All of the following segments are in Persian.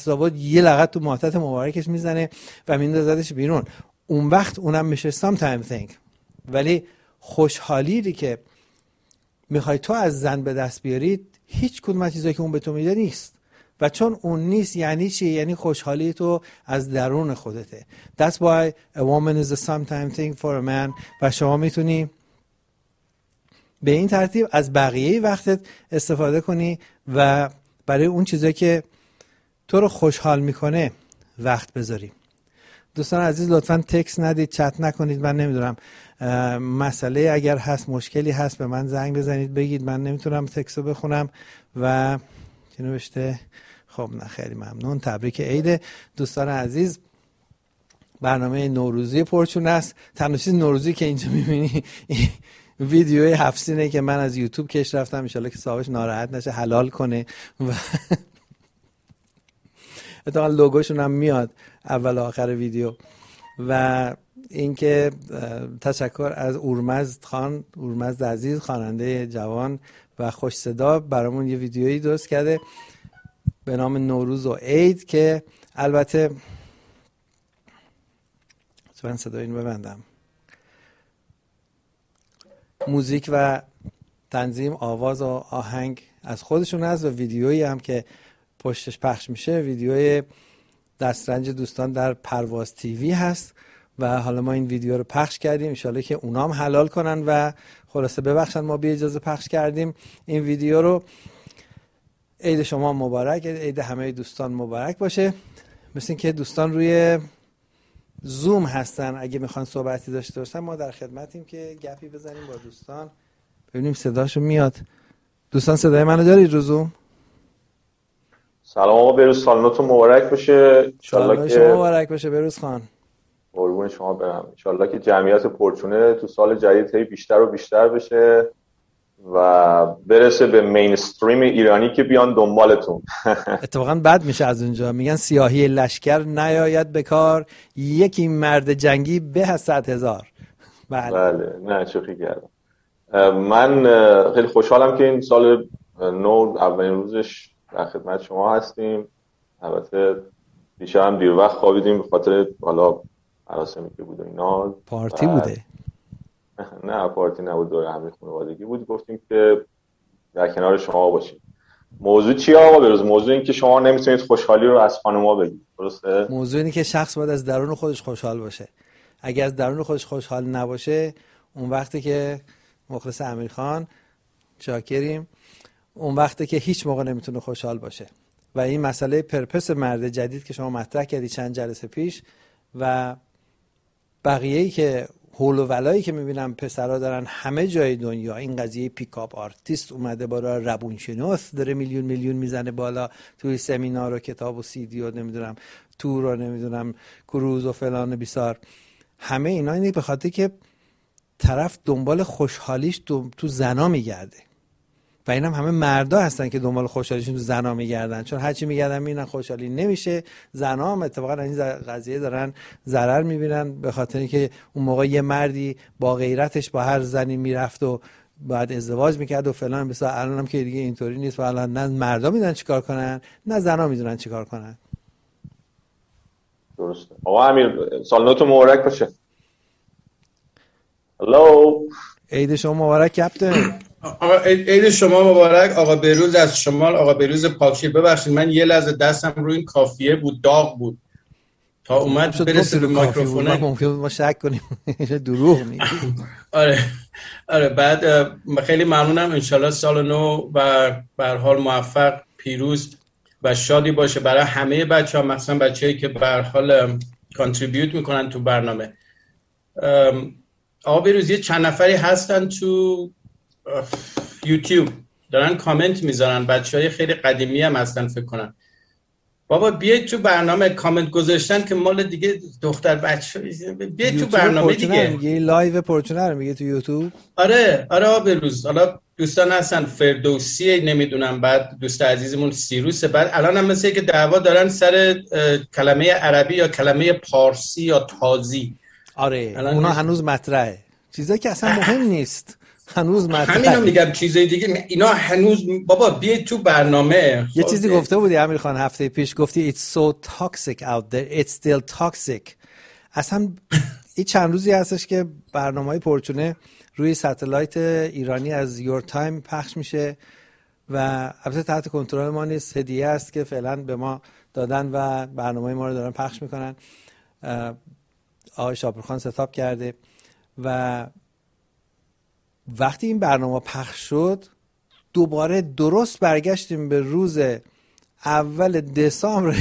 لابد یه لغت تو ماهتت مبارکش میزنه و میندازدش بیرون. اون وقت اونم میشه sometime thing. ولی خوشحالی که میخوای تو از زن به دست بیاری هیچ کدوم از چیزایی که اون به تو میده نیست. و چون اون نیست یعنی چی؟ یعنی خوشحالی تو از درون خودته. That's why a woman is a sometime thing for a man. و شما میتونی به این ترتیب از بقیه وقتت استفاده کنی و برای اون چیزایی که تو رو خوشحال میکنه وقت بذاری. دوستان عزیز لطفاً تکست ندید، چت نکنید. من نمیدونم مسئله اگر هست، مشکلی هست به من زنگ بزنید بگید. من نمیتونم تکست رو بخونم. و چی نوشته؟ خب نه خیلی ممنون. تبریک عید دوستان عزیز. برنامه نوروزی پرچون است. تنها چیز نوروزی که اینجا میبینی ویدیوی 7 سینه که من از یوتیوب کش رفتم، ان شاءالله که صاحبش ناراحت نشه حلال کنه و اتفاقا لوگوشون هم میاد اول آخر ویدیو. و اینکه تشکر از اورمزد عزیز، خواننده جوان و خوش صدا، برامون یه ویدیویی درست کرده به نام نوروز و عید که البته من صدا اینو ببندم. موزیک و تنظیم، آواز و آهنگ از خودشون هست و ویدیویی هم که پشتش پخش میشه ویدیوی دسترنج دوستان در پرواز تیوی هست و حالا ما این ویدیو رو پخش کردیم، انشالله که اونام حلال کنن و خلاصه ببخشن ما بی اجازه پخش کردیم این ویدیو رو. عید شما مبارک، عید همه دوستان مبارک باشه. مثل این که دوستان روی زوم هستن، اگه میخوان صحبتی داشته باشن ما در خدمتیم که گپی بزنیم با دوستان، ببینیم صداشو میاد. دوستان صدای منو دارید رو زوم؟ سلام آقا بروز، سالناتون مبارک باشه. انشالله که مبارک باشه بروز خان. قربون شما برم. انشالله که جمعیت پرچونه تو سال جدید بیشتر و بیشتر بشه و برسه به مینستریم ایرانی که بیان دنبالتون. اتفاقا بد میشه از اونجا میگن سیاهی لشکر نیاید به کار، یکی مرد جنگی به از 100,000. بله نه شوخی کردم. من خیلی خوشحالم که این سال نو اولین روزش در خدمت شما هستیم. البته دیشب هم دیر وقت خوابیدیم به خاطر حالا مراسمی که بود و اینا. پارتی بوده؟ نه پارتی نبود، دور همین خانوادگی بود. گفتیم که در کنار شما باشیم. موضوع چیه آقا بروز؟ موضوع این که شما نمیتونید خوشحالی رو از خانوما بگید، درسته؟ موضوع اینه که شخص باید از درون خودش خوشحال باشه. اگه از درون خودش خوشحال نباشه اون وقتی که مخلص امیرخان شاکریم، اون وقتی که هیچ موقع نمیتونه خوشحال باشه. و این مسئله پرپس مرد جدید که شما مطرح کردی چند جلسه پیش و بقیه‌ای که هول و ولایی که میبینم پسرا دارن همه جای دنیا، این قضیه پیکاپ آرتیست اومده بالا، روانشناس داره میلیون میزنه بالا توی سمینار و کتاب و سی دی و نمیدونم تور و نمیدونم کروز و فلان بیسار، همه اینا اینه به خاطر که طرف دنبال خوشحالیش تو زنا میگرده و اینم همه مردا هستن که دنبال خوشحالیشون تو زنا میگردن، چون هرچی میگردن میبینن خوشحالی نمیشه. زنا هم اتفاقا این قضیه دارن ضرر میبینن به خاطر اینکه اون موقع یه مردی با غیرتش با هر زنی میرفت و بعد ازدواج میکرد و فلان، مثلا الان هم که دیگه اینطوری نیست و الان نه مردا میدونن چیکار کنن نه زنا میدونن چیکار کنن. درسته. آقا امیر سالناتون مبارک باشه. هلو، عید شما مبارک کاپیتان. آقا عید شما مبارک. آقا بروز از شمال، آقا بروز پاکشیر. ببخشید من یه لحظه دستم روی این کافیه بود، داغ بود تا اومد برسه به میکروفون. ممکن ما شک کنیم دروغ میگی. آره بعد خیلی ممنونم. انشالله سال نو و به هر حال موفق، پیروز و شادی باشه برای همه بچه‌ها، مثلا بچه‌ای که به هر حال کانتریبیوت میکنن تو برنامه. آقا بروز یه چند نفری هستن تو یوتیوب دارن کامنت میذارن، بچهای خیلی قدیمی هم هستن فکر کنم. بابا بیاید تو برنامه کامنت گذاشتن که مال دیگه دختر بچه، بیاید تو برنامه دیگه. میگه لایو پرچونه رو میگه تو یوتیوب. آره بروز. حالا دوستان هستن فردوسی نمیدونم، بعد دوست عزیزمون سیروس، بعد الان هم مثل که دعوا دارن سر کلمه عربی یا کلمه پارسی یا تازی. آره اونا هنوز مطرحه، چیزایی که اصلا مهم نیست. هنوز همینو میگم، چیزای دیگه اینا هنوز. بابا بیای تو برنامه. یه چیزی گفته بودی امیر خان هفته پیش، گفتی it's so toxic out there it's still toxic. اصلا این چند روزی هستش که برنامه‌های پرچونه روی ستلایت ایرانی از یور تایم پخش میشه و البته تحت کنترل ما نیست، هدیه است که فعلا به ما دادن و برنامه ما رو دارن پخش میکنن. آقای شاپورخان ستاپ کرده و وقتی این برنامه پخش شد دوباره درست برگشتیم به روز اول دسامبر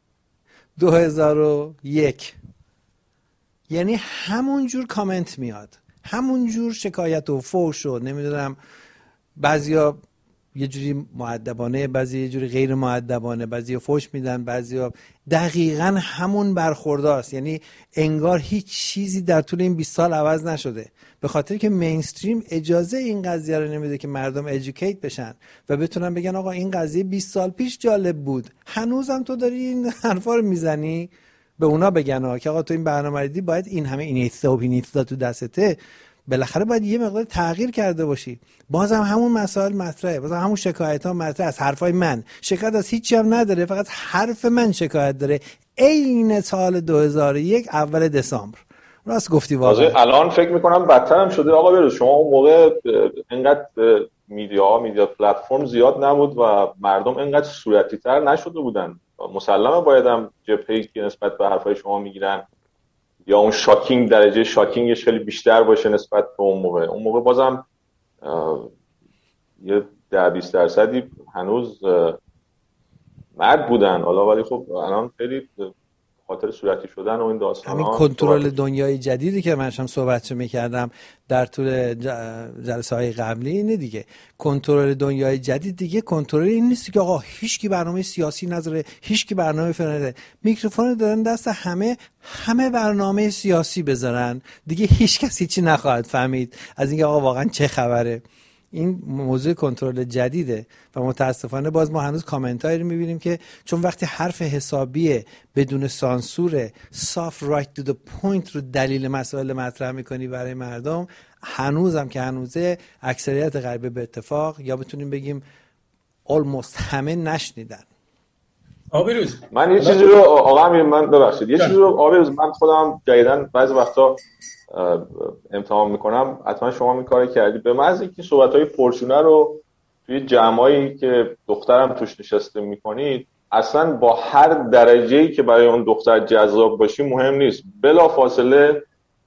2001. یعنی همون جور کامنت میاد، همون جور شکایت و فوش و نمیدونم، بعضیا یه جوری مؤدبانه، بعضی یه جوری غیر مؤدبانه، بعضیا فوش میدن، بعضیا دقیقاً همون برخورداست. یعنی انگار هیچ چیزی در طول این 20 سال عوض نشده، به خاطر که مینستریم اجازه این قضیه رو نمیده که مردم ادوکییت بشن و بتونن بگن آقا این قضیه 20 سال پیش جالب بود، هنوزم تو داری این حرفا رو میزنی. به اونا بگن که آقا تو این برنامه دیدی باید این همه اینیستا و پینیستا تو دستته، بالاخره باید یه مقدار تغییر کرده باشی. بازم همون مسائل مطرحه، بازم همون شکایت ها مطرحه. از حرفای من شکایت از هیچی هم نداره، فقط حرف من شکایت داره. عین سال 2001 اول دسامبر. راست گفتی واقعا. الان فکر میکنم بدتر هم شده آقا بروز. شما اون موقع اینقدر میدیا پلتفرم زیاد نبود و مردم اینقدر صورتی تر نشده بودن. مسلمه بایدم جبهه‌ای که نسبت به حرفای شما میگیرن یا اون شاکینگ، درجه شاکینگش خیلی بیشتر باشه نسبت به اون موقع. اون موقع بازم یه 10-20% هنوز مرد بودن. حالا ولی خب الان خیلی خاطر صورتی شدن و این داستانا، همین کنترل دنیای جدیدی که منشم صحبتشو میکردم در طول جلسه های قبلی اینه دیگه. کنترل دنیای جدید دیگه کنترل این نیست که آقا هیچکی برنامه سیاسی نداره، هیچکی برنامه فلانه، میکروفون دارن دست همه برنامه سیاسی بذارن دیگه، هیچ کسی چی نخواهد فهمید از اینکه آقا واقعا چه خبره. این موضوع کنترل جدیده و متاسفانه باز ما هنوز کامنتایی رو میبینیم که چون وقتی حرف حسابیه بدون سانسور، soft right to the point رو دلیل مسائل مطرح میکنی برای مردم، هنوزم که هنوزه اکثریت غربی به اتفاق یا بتونیم بگیم almost همه نشنیدن. آبیروز من یه چیزی رو آقا امیر، من ببخشید یه چیزی رو آبیروز، من خودم جدیدن بعضی وقتا امتحان میکنم، حتما شما این کارو کردی، به محض اینکه صحبت‌های پرچونه رو توی جمعایی که دخترم توش نشسته میکنید، اصلا با هر درجه‌ای که برای اون دختر جذاب باشی مهم نیست، بلا فاصله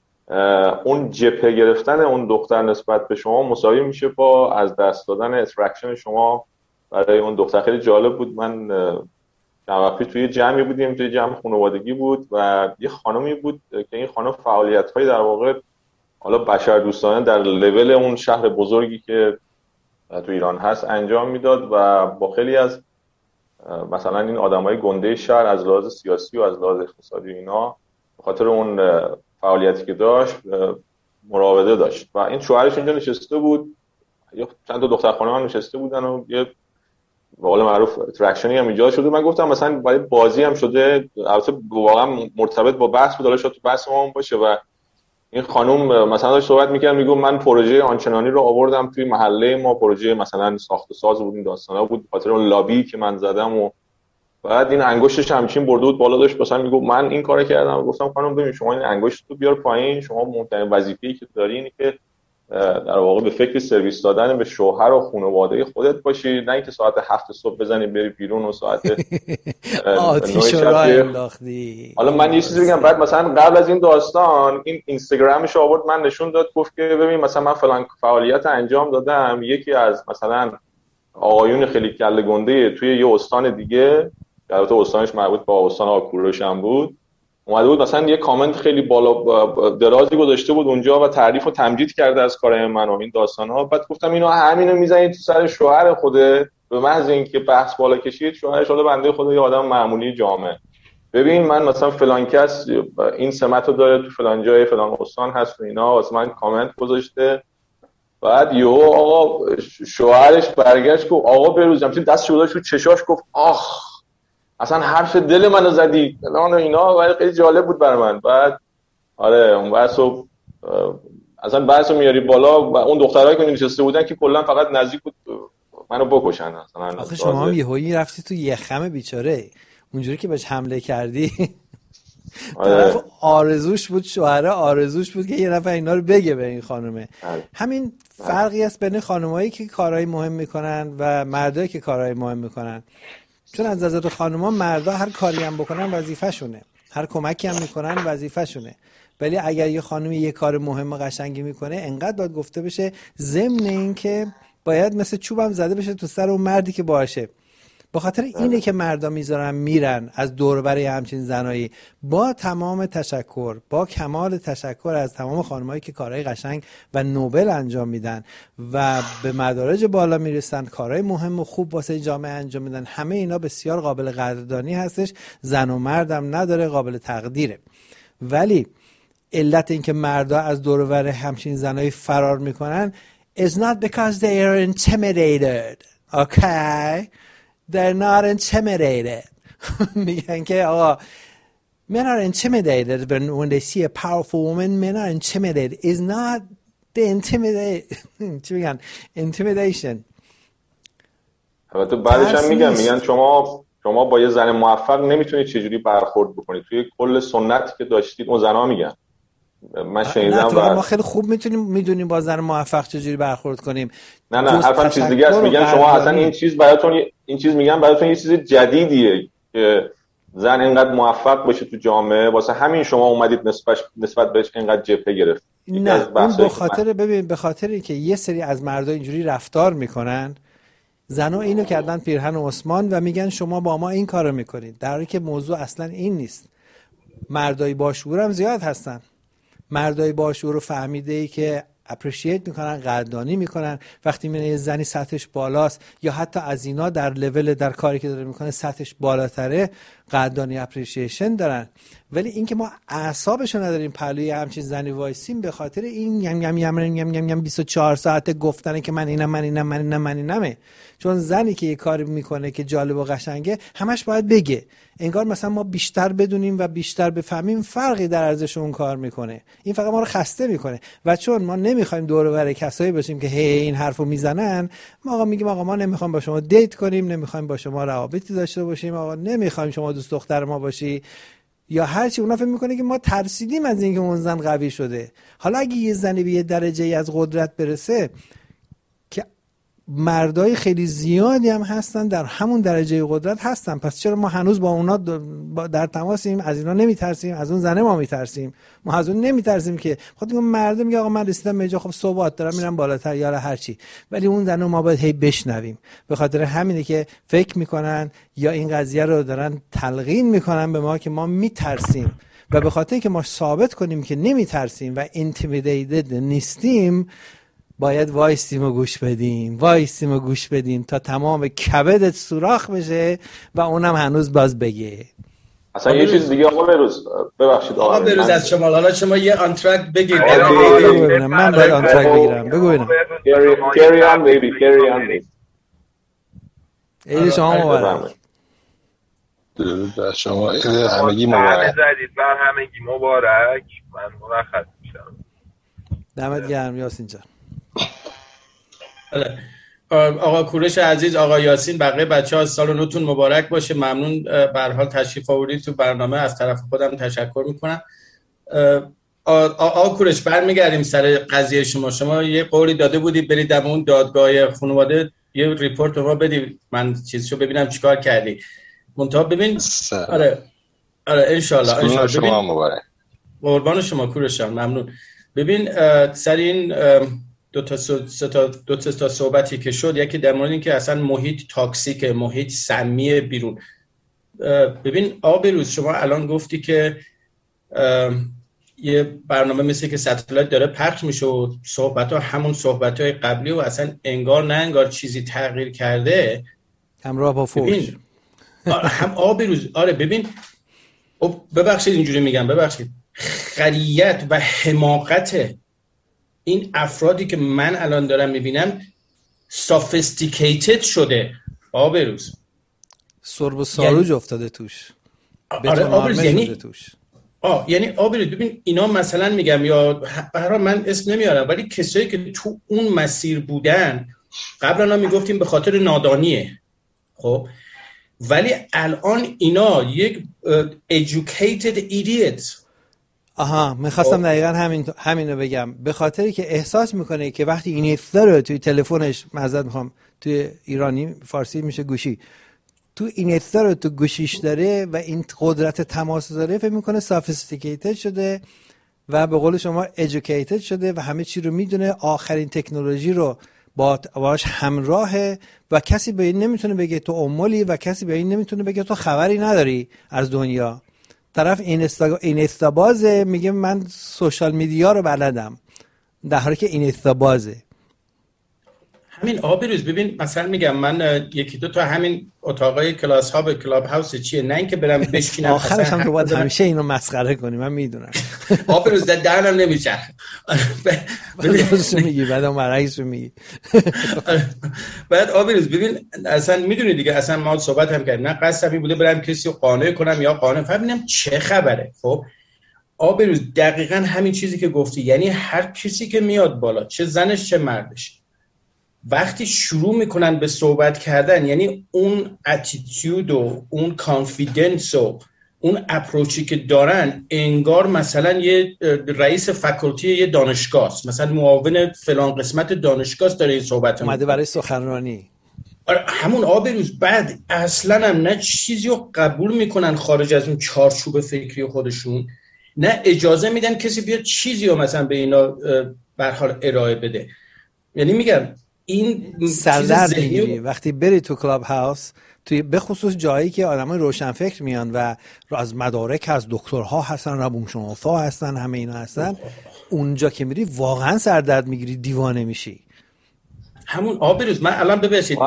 اون جبهه گرفتن اون دختر نسبت به شما مساوی میشه با از دست دادن اترکشن شما برای اون دختر. خیلی جالب بود. من چند وقتی توی جمعی بودیم، توی جمع خانوادگی بود و یه خانمی بود که این خانم فعالیت‌های در واقع حالا بشردوستانه در لول اون شهر بزرگی که تو ایران هست انجام میداد و با خیلی از مثلا این آدمای گنده شهر از لحاظ سیاسی و از لحاظ اقتصادی اینا به خاطر اون فعالیتی که داشت مراوده داشت و این شوهرش اینجا نشسته بود، یا چند تا دختر خانم هم نشسته بودن و یه به قول معروف اترکشنی هم ایجاد شده. من گفتم مثلا برای بازی هم شده، البته واقعا مرتبط با بحث بود، حالا شاید تو بحث ما هم باشه. و این خانم مثلا داشت صحبت می‌کرد، میگه من پروژه آنچنانی رو آوردم توی محله ما، پروژه مثلا ساخت و ساز بود، این داستانا بود، به خاطر اون لابی که من زدم و بعد این انگشتش همچین برده بود بالا، داشت مثلا میگه من این کارو کردم. گفتم خانم ببین شما این انگشت رو بیار پایین، شما مهمترین وظیفه‌ای که داری اینه که در واقع به فکر سرویس دادن به شوهر و خانواده خودت باشی، نه اینکه ساعت 7 صبح بزنی بری بیرون و ساعت 9 شب. حالا من یه چیزی بگم، بعد مثلا قبل از این داستان این اینستاگرامش آورد من نشون داد، گفت که ببین مثلا من فلان فعالیت انجام دادم، یکی از مثلا آقایون خیلی کله گنده توی یه استان دیگه، البته استانش مربوط به استان آکوروش هم بود، اومده بود مثلا یه کامنت خیلی بالا درازی گذاشته بود اونجا و تعریف و تمجید کرده از کارهای من و این داستان‌ها. بعد گفتم اینو همینو میزنید تو سر شوهر خوده، به محض اینکه بحث بالا کشید شوهرش حالا بنده خدا یه آدم معمولی جامعه، ببین من مثلا فلان کس این سمت رو داره تو فلان جای فلان استان هست و اینا، واسه من کامنت گذاشته. بعد یهو آقا شوهرش برگشت گفت آقا بروز، همین دستش گذاشت رو چشاش گفت آخ اصلا حرف دل منو زدی فلان و اینا، ولی خیلی جالب بود برای من. بعد آره اون واسه اصلا بحثو میاری بالا و اون دخترایی که نشسته بودن که کلا فقط نزدیک بود منو بکشن. اصلا آخه شما هم یهویی رفتی تو یخم بیچاره، اونجوری که بهش حمله کردی طرف آرزوش بود، شوهره آرزوش بود که یه نفر اینا رو بگه به این خانومه. همین فرقی است بین خانمایی که کارهای مهم میکنن و مردایی که کارهای مهم میکنن. چون از نظر خانم‌ها مردا هر کاری هم بکنن وظیفه‌شونه، هر کمکی هم میکنن وظیفه‌شونه، ولی اگر یه خانمی یه کار مهم و قشنگی میکنه انقدر باید گفته بشه، ضمن این که باید مثل چوبم زده بشه تو سر اون مردی که باشه. به خاطر اینه که مردا میذارن میرن از دور برای همچین زنایی. با تمام تشکر، با کمال تشکر از تمام خانمایی که کارهای قشنگ و نوبل انجام میدن و به مدارج بالا میرسن، کارهای مهم و خوب واسه جامعه انجام میدن، همه اینا بسیار قابل قدردانی هستش، زن و مردم نداره، قابل تقدیره. ولی علت این که مردا از دور و بر همچین زنایی فرار میکنن is not because they are intimidated. Okay? They're not intimidated. میگن که آقا men are intimidated when they see a powerful woman. Men are intimidated. Is not the چی میگن intimidation. البته بعدش هم میگن شما با یه زن موفق نمیتونید چجوری برخورد بکنید. توی کل سنتی که داشتید اون زنا میگن. من شنیدم ما خیلی خوب میدونیم با زن موفق چجوری برخورد کنیم. نه حرفم چیز دیگه است. میگن شما اصلا این چیز میگن براتون یه چیز جدیدیه که زن اینقدر موفق باشه تو جامعه، واسه همین شما اومدید نسبت بهش اینقدر جبهه گرفت. نه اون به خاطر که یه سری از مردا اینجوری رفتار میکنن، زنا اینو کردن پیرهن عثمان و میگن شما با ما این کارو میکنید، در حالی که موضوع اصلا این نیست. مردای باشعور هم زیاد هستن، مردای باشعور رو فهمیده ای که اپریشییت میکنن، قدردانی میکنن وقتی میبینه یه زنی سطحش بالاست یا حتی از اینا در لول در کاری که داره میکنه سطحش بالاتره، قدردانی اپریشیشن دارن. ولی اینکه ما اعصابشو نداریم پهلوی همچین زنی وایسیم به خاطر این یم 24 ساعته گفتنه که من اینمه. چون زنی که یه کاری میکنه که جالب و قشنگه همش باید بگه، انگار مثلا ما بیشتر بدونیم و بیشتر بفهمیم فرقی در ارزش اون کار میکنه. این فقط ما رو خسته میکنه و چون ما نمیخوایم دور و بر کسایی باشیم که این حرفو میزنن، ما آقا میگیم آقا ما نمیخوایم با شما دیت کنیم، نمیخوایم با شما روابطی داشته باشیم، آقا نمیخوایم شما دوست دختر ما باشی یا هر چی. اونا فکر میکنه که ما ترسیدیم از اینکه اون زن قوی شده. حالا اگه یه زنی به یه درجه‌ای از قدرت برسه که مردای خیلی زیادی هم هستن در همون درجه قدرت هستن، پس چرا ما هنوز با اونا در تماسیم؟ از اینا نمیترسیم؟ از اون زنه ما میترسیم؟ ما از اون نمیترسیم که خود اون مرد میگه آقا من رسیدم به اینجا، خب ثبات دارم میرم بالاتر یا هر چی، ولی اون زنه ما باید هی بشنویم. به خاطر همینه که فکر میکنن یا این قضیه رو دارن تلقین میکنن به ما که ما میترسیم، و به خاطر اینکه ما ثابت کنیم که نمیترسیم و اینتیمیدیتد نیستیم، باید وایستیم و گوش بدیم تا تمام کبدت سوراخ بشه و اونم هنوز باز بگه. اصلا یه چیز دیگه آقا بروز، ببخشید آقا بروز از شما، حالا شما یه آنتراک بگید. من باید آنتراک بگیرم. بگو ببینم. carry on baby. عید شما مبارک. درود بر شما، عید همگی مبارک. همگی مبارک. من مرخص میشم. دمت گرم یاسین جان. آقا کوروش عزیز، آقا یاسین، بقیه بچه‌ها سال نوتون مبارک باشه. ممنون به هر حال تشریف آوردید تو برنامه، از طرف خودم تشکر میکنم. آقا کوروش برمیگردیم سر قضیه شما یه قولی داده بودی برید در اون دادگاه خانواده یه ریپورت به ما بدی، من چیزشو ببینم چیکار کردی. منتها ببین آره ان شاء الله شما مبارک. قربان شما کوروش، ممنون. ببین سر این دو تا صحبتی که شد، یکی در مورد این که اصلا محیط تاکسیک، محیط سمی بیرون. ببین آقا بروز، شما الان گفتی که یه برنامه مثل که ستلایت داره پخش میشه و صحبت‌ها همون صحبت‌های قبلی و اصلا انگار نه انگار چیزی تغییر کرده، همراه با فوش. هم آقا بروز آره ببین، ببخشید اینجوری میگم، ببخشید، خریت و حماقت این افرادی که من الان دارم میبینم sophisticated شده. آبروز سرب و ساروج افتاده توش. آره آبروز، یعنی توش. یعنی آبرید ببین اینا مثلا میگم یا برای من اسم نمیارم، ولی کسایی که تو اون مسیر بودن قبلا میگفتیم به خاطر نادانیه، خب ولی الان اینا یک educated idiot. میخواستم دقیقا همینو بگم، به خاطری که احساس میکنه که وقتی اینستا رو توی تلفنش، معذرت میخوام توی ایرانی فارسی میشه گوشی، تو اینستا رو تو گوشیش داره و این قدرت تماس داره، فکر میکنه sophisticated شده و به قول شما educated شده و همه چی رو میدونه، آخرین تکنولوژی رو باش همراهه و کسی به این نمیتونه بگه تو امولی و کسی به این نمیتونه بگه تو خبری نداری از دنیا. طرف اینستا بازه میگه من سوشال میدیا رو بلدم، در حالی که اینستا بازه. همین آبروز ببین مثلا میگم من یکی دو تا همین اتاقای کلاس ها به کلاب هاوس چیه، نه اینکه برم بشینم آخرش هم تو باید همیشه اینو مسخره کنی، من میدونم. آبروز درنم نمیشه. بعدش میگی بعدم برعکسش میگی. بعد آبروز ببین اصلا میدونی دیگه، اصلا ما صحبت هم کردیم، نه قصدم این بوده برم کسی رو قانع کنم یا قانع ببینم چه خبره. خب آبروز دقیقاً همین چیزی که گفتی، یعنی هر کسی که میاد بالا، چه زنش چه مردش، وقتی شروع میکنن به صحبت کردن، یعنی اون اتیتیود و اون کانفیدنس و اون اپروچی که دارن، انگار مثلا یه رئیس فکلتی یه دانشگاه است، مثلا معاون فلان قسمت دانشگاه داره این صحبت اومده برای سخنرانی. همون آبروز بعد اصلا هم نه چیزی رو قبول میکنن خارج از اون چارچوب فکری خودشون، نه اجازه میدن کسی بیاد چیزی رو مثلا به اینا به هر حال ارائه بده. یعنی میگم این سردرد میگیری وقتی بری تو کلاب هاوس، توی به خصوص جایی که آدمای روشن فکر میان و از مدارک از دکترها هستن، روانشناسا هستن، همه اینا هستن، اونجا که میری واقعا سردرد میگیری، دیوانه میشی. همون آبروز من الان ببخشید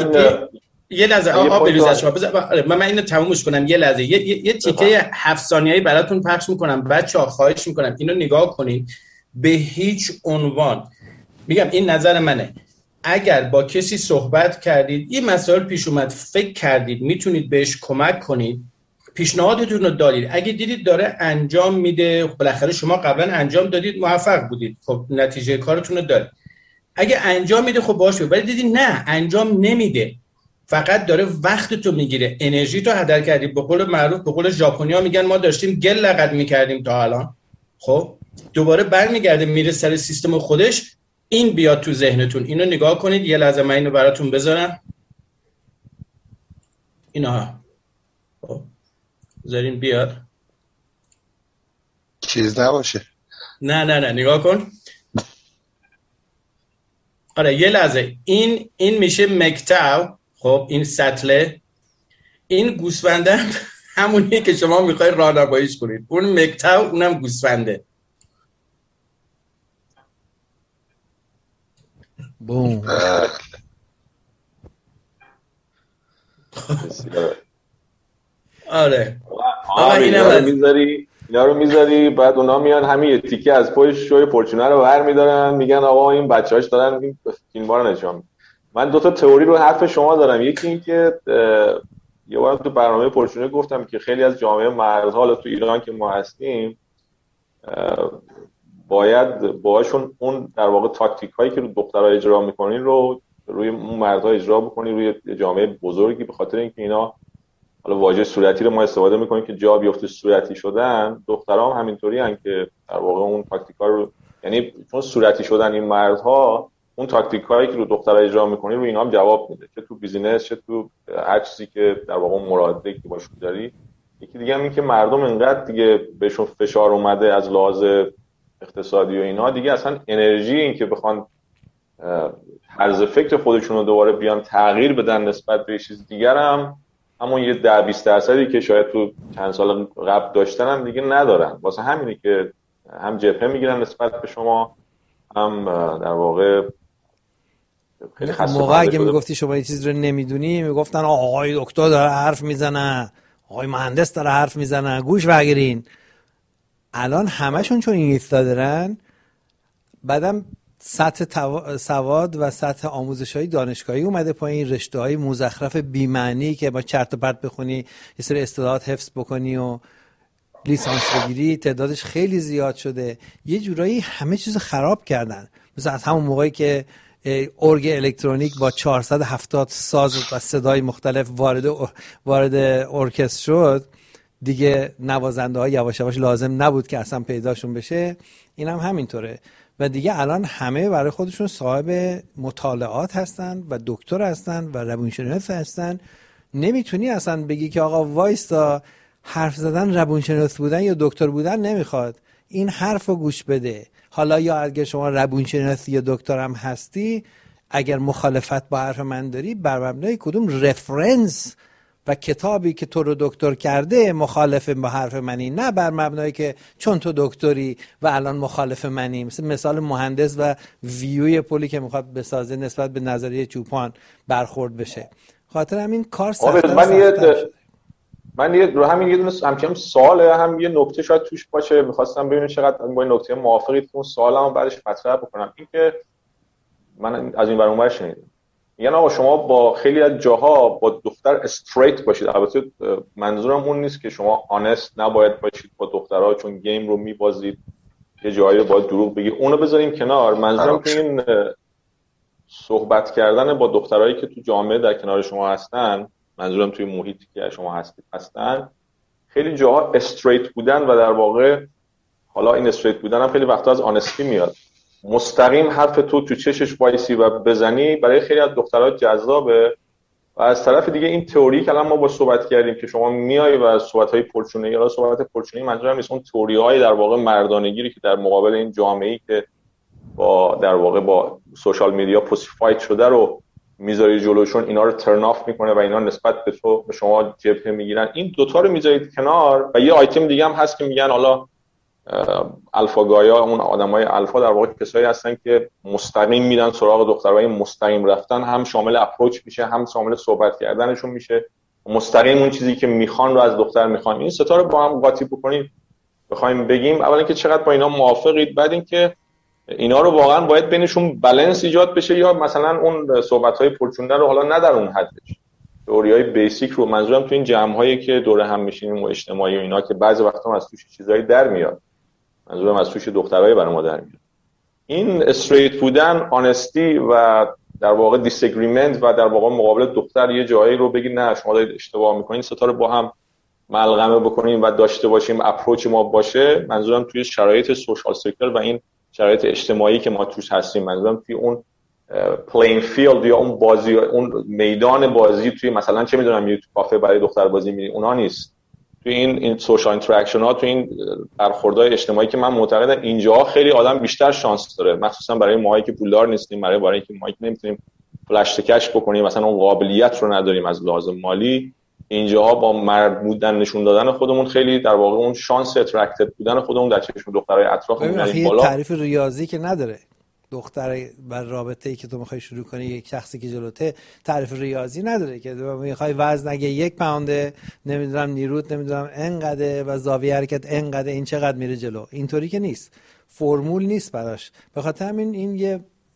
یه لحظه آبروز من اینو تمومش کنم، یه لحظه یه تیکه 7 ثانیه‌ای براتون پخش میکنم. بچه‌ها خواهش میکنم اینو نگاه کنید. به هیچ عنوان میگم این نظر منه، اگر با کسی صحبت کردید، این مسائل پیش اومد، فکر کردید میتونید بهش کمک کنید، پیشنهادتون رو دارید، اگه دیدید داره انجام میده، بالاخره شما قبلا انجام دادید موفق بودید، خب نتیجه کارتون رو دارید. اگه انجام میده خب باشه، ولی دیدید نه انجام نمیده، فقط داره وقتتو میگیره، انرژی تو هدر کردی، به قول معروف به قول ژاپنیا میگن ما داشتیم گل لقد میکردیم تا الان، خب دوباره برمیگرده میره سر سیستم خودش. این بیاد تو ذهنتون، اینو نگاه کنید. یه لحظه من اینو براتون بذارم، اینا بذارین بیاد، چیز نباشه. نه نگاه کن. آره یه لحظه، این میشه مکتاو، خب این سطله، این گوسفنده همونیه که شما میخوای راهنماییش کنید، اون مکتاو اونم گوسفنده. بوم. آره اینا رو میذاری بعد اونا میان همین یه تیکه از پای شوی پورچونه رو برمی‌دارن، میگن آقا این بچه‌هاش دارن این فیلم‌ها رو نشون میدن. من دو تا تئوری رو حرف شما دارم. یکی این که یه بار تو برنامه پورچونه گفتم که خیلی از جامعه مردها، حالا تو ایران که ما هستیم، باید باهاشون اون در واقع تاکتیک هایی که رو دخترها اجرا میکنین رو روی اون مردها اجرا بکنین، روی جامعه بزرگی، به خاطر اینکه اینا، حالا واژه صورتی رو ما استفاده میکنیم که جا بیفته صورتی شدن، دخترها هم همینطوری ان که در واقع اون تاکتیک ها رو، یعنی چون صورتی شدن این مردها، اون تاکتیک هایی که رو دخترها اجرا میکنین رو اینا هم جواب میده، چه تو بیزینس چه تو هر چیزی که در واقع مراده که باش داری. یکی دیگه هم این که مردم انقدر دیگه بهشون فشار اومده از لحاظ اقتصادی و اینا، دیگه اصلا انرژی این که بخوان طرز فکر خودشون رو دوباره بیان تغییر بدن نسبت به چیز دیگر، هم همون یه 10-20% که شاید تو چند سال قبل داشتن هم دیگه ندارن. واسه همینه که هم جبهه میگیرن نسبت به شما، هم در واقع خیلی خسته موقع اگه میگفتی شما یه چیز رو نمیدونی، میگفتن آقای دکتر داره حرف میزنه، آقای مهندس داره حرف میزنه، گوش بگیرین. الان همشون چون اینستا دارن، بعدم سطح سواد و سطح آموزش‌های دانشگاهی اومده پایین، رشته‌های مزخرف بی‌معنی که با چرت و پرت بخونی، یه سری اصطلاحات حفظ بکنی و لیسانس بگیری تعدادش خیلی زیاد شده. یه جورایی همه چیز خراب کردن. مثلا از همون موقعی که ارگ الکترونیک با 470 ساز و صدای مختلف وارد ارکستر شد، دیگه نوازنده ها یواش یواش لازم نبود که اصلا پیداشون بشه. این هم همینطوره. و دیگه الان همه برای خودشون صاحب مطالعات هستن و دکتر هستن و روانشناس هستن. نمیتونی اصلا بگی که آقا وایستا، حرف زدن روانشناس بودن یا دکتر بودن نمیخواد، این حرف رو گوش بده. حالا یا اگر شما روانشناس یا دکتر هم هستی، اگر مخالفت با حرف من داری، بر مبنای کدوم رفرنس و کتابی که تو رو دکتر کرده مخالف با حرف منی، نه بر مبنای که چون تو دکتری و الان مخالف منی. مثال مهندس و ویوی پلی که میخواد بسازه نسبت به نظریه چوپان برخورد بشه. خاطر همین کار سخت‌تر. من رو همین یه دونه همچنین سواله، هم یه نکته شاید توش باشه، می‌خواستم ببینم چقدر با این نکته موافقید که اون سوالمو بعدش مطرح بکنم. این که من از این ور اونور شنیدم یعنی آقا شما با خیلی از جاها با دختر استریت باشید. البته منظورم اون نیست که شما آنست نباید باشید با دخترها چون گیم رو میبازید، یه جایی رو باید دروغ بگید، اونو بذاریم کنار. منظورم که این صحبت کردن با دخترایی که تو جامعه در کنار شما هستن، منظورم توی محیطی که شما هستن، خیلی جاها استریت بودن و در واقع حالا این استریت بودن هم خیلی وقتا از آنستی میاد. مستقیم حرف تو چشش وایسی و بزنی برای خیلی از دخترها جذابه. و از طرف دیگه این تئوری که الان ما با صحبت کردیم که شما میای و صحبت‌های پرچونه‌ای، یا صحبت پرچونه‌ای منظورم نیست، اون تئوری‌های در واقع مردانگی که در مقابل این جامعه‌ای که با در واقع با سوشال میدیا پوسیفاید شده رو میذاری جلوشون، اینا رو ترن آف میکنه و اینا نسبت به تو به شما جبهه میگیرن. این دوتا رو میذارید کنار. و یه آیتم دیگه هم هست که میگن حالا الفا گایا، اون آدمای الفا در واقع کسایی هستن که مستقیم میرن سراغ دخترها. این مستقیم رفتن هم شامل اپروچ میشه، هم شامل صحبت کردنشون میشه. مستقیم اون چیزی که میخوان رو از دختر میخوان. این ستا رو با هم قاطی بکنیم بخوایم بگیم اولا که چقدر با اینا موافقید، بعد اینکه اینا رو واقعا باید بینشون بالانس ایجاد بشه، یا مثلا اون صحبت‌های پرچونده رو حالا نه در اون حدش، تئوریای بیسیک رو. منظورم تو این جمع‌هایی که دور هم میشینیم و اجتماعی و اینا که بعضی وقتا از توش چیزایی در میاد، منظورم از توش دخترای برای ما در میاد. این استریت بودن، آنستی و در واقع دیسگریمنت و در واقع مقابل دختر یه جایی رو بگید نه شما دارید اشتباه می‌کنید، ستا رو با هم ملغمه بکنیم و داشته باشیم، اپروچ ما باشه. منظورم توی شرایط سوشال سیکل و این شرایط اجتماعی که ما توش هستیم، منظورم توی اون پلین فیلد یا اون بازی، اون میدان بازی توی مثلا چه میدونم یه کافه برای دختر بازی میری، اونا نیست. توی این سوشال اینتراکشن ها، توی این برخوردهای اجتماعی که من معتقدم اینجا خیلی آدم بیشتر شانس داره، مخصوصا برای ماهایی که پولدار نیستیم، برای اینکه ماهایی که نمیتونیم فلش تکش بکنیم، مثلا اون قابلیت رو نداریم از لحاظ مالی. اینجاها با مرد بودن نشون دادن خودمون خیلی در واقع اون شانس اترکتد بودن خودمون در چشم دخترای اطرافمون میاریم بالا. تعریف ریاضی که نداره دختر بر رابطه‌ای که تو میخوای شروع کنی، یک شخصی که جلوته تعریف ریاضی نداره که میخوای وزن اگه 1 پونده نمیدونم نیروت نمیدونم انقدر و زاویه حرکت انقدر، این چقدر میره جلو. اینطوری که نیست، فرمول نیست براش. به خاطر همین این یه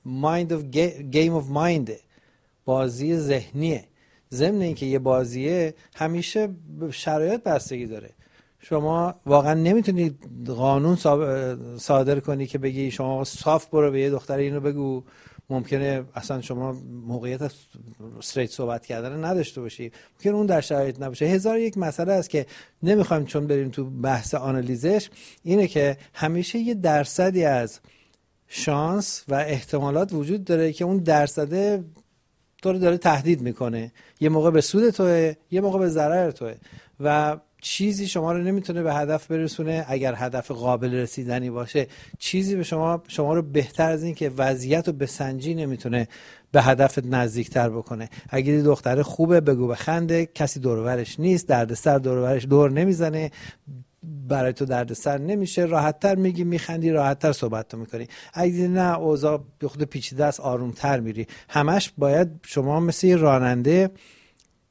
گیم اف مایند، بازی ذهنیه. ضمن اینکه یه بازیه همیشه شرایط بستگی داره. شما واقعا نمیتونی قانون صادر کنی که بگی شما صاف برو به یه دختر اینو بگو. ممکنه اصلا شما موقعیت استریت صحبت کردن نداشته باشی، ممکنه اون در شرایط نباشه. هزار یک مسئله است که نمیخوایم چون بریم تو بحث آنالیزش. اینه که همیشه یه درصدی از شانس و احتمالات وجود داره که اون درصده تو رو داره تهدید میکنه. یه موقع به سود توه، یه موقع به ضرر توه و چیزی شما رو نمیتونه به هدف برسونه. اگر هدف قابل رسیدنی باشه، چیزی به شما رو بهتر از این که وضعیت رو بسنجی نمیتونه به هدفت نزدیکتر بکنه. اگر دختر خوبه بگو بخنده، کسی دور و برش نیست، دردسر دور و برش دور نمیزنه، برای تو دردسر نمیشه، راحت‌تر میگی میخندی، راحت‌تر صحبت تو میکنی. اگه نه اوضاع به خود پیچیده است، آرومتر میری. همش باید شما مثل راننده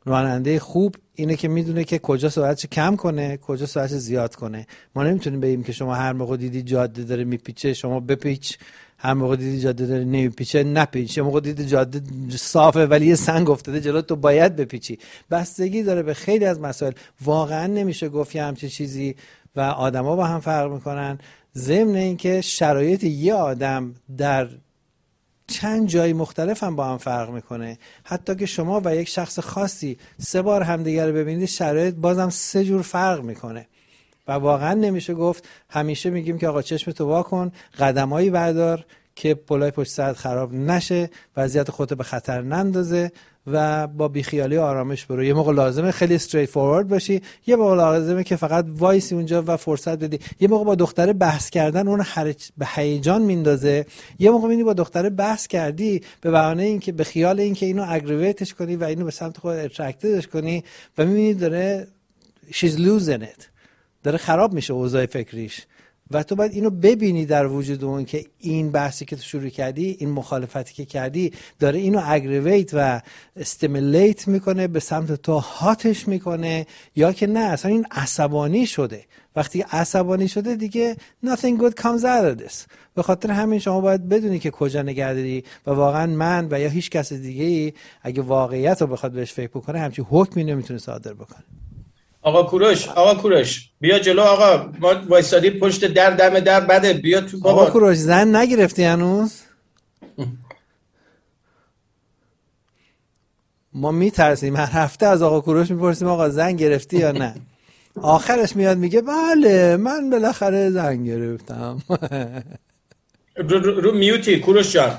راننده خوب اینه که میدونه که کجا سرعتش کم کنه، کجا سرعتش زیاد کنه. ما نمیتونیم بگیم که شما هر موقع دیدی جاده داره میپیچه شما بپیچ، هر موقع دیدی جاده داره نمیپیچه نپیچ، هر موقع دیدی جاده صافه ولی یه سنگ افتاده جلو تو باید بپیچی. بستگی داره به خیلی از مسائل. واقعا نمیشه گفت یه همچین چیزی و آدما با هم فرق میکنن. ضمن اینکه شرایط یه آدم در چند جای مختلف هم با هم فرق میکنه. حتی که شما و یک شخص خاصی 3 بار همدیگر رو ببینید شرایط بازم 3 جور فرق میکنه و واقعا نمیشه گفت. همیشه میگیم که آقا چشمتو وا کن، قدمایی بردار که پلای پشت سرت خراب نشه، وضعیت خودت به خطر نندازه و با بیخیالی و آرامش برو. یه موقع لازمه خیلی استریت فوروارد باشی، یه موقع لازمه که فقط وایسی اونجا و فرصت بدی. یه موقع با دختره بحث کردن اون به هیجان میندازه، یه موقع میبینی با دختره بحث کردی به بهانه اینکه به خیال اینکه اینو اگریویتش کنی و اینو به سمت خود اترکتدش کنی و میبینی داره she's losing it، داره خراب میشه اوضاع فکریش و تو باید اینو ببینی در وجود اون که این بحثی که تو شروع کردی، این مخالفتی که کردی داره اینو اگریویت و استیمیلیت میکنه، به سمت تو هاتش میکنه، یا که نه اصلا این عصبانی شده. وقتی عصبانی شده دیگه nothing good comes out of this. به خاطر همین شما باید بدونی که کجا نگهداری و واقعا من و یا هیچ کس دیگه ای اگه واقعیت رو بخواد بهش فکر بکنه همچین حکمی نمیتونه صادر بکنه. آقا کوروش بیا جلو. آقا ما وایسادی پشت در دم در بده، بیا تو بابا. آقا کوروش زن نگرفتی هنوز؟ ما میترسیم هر هفته از آقا کوروش میپرسیم آقا زن گرفتی یا نه. آخرش میاد میگه بله من بالاخره زن گرفتم. رو میوتی کوروش جان.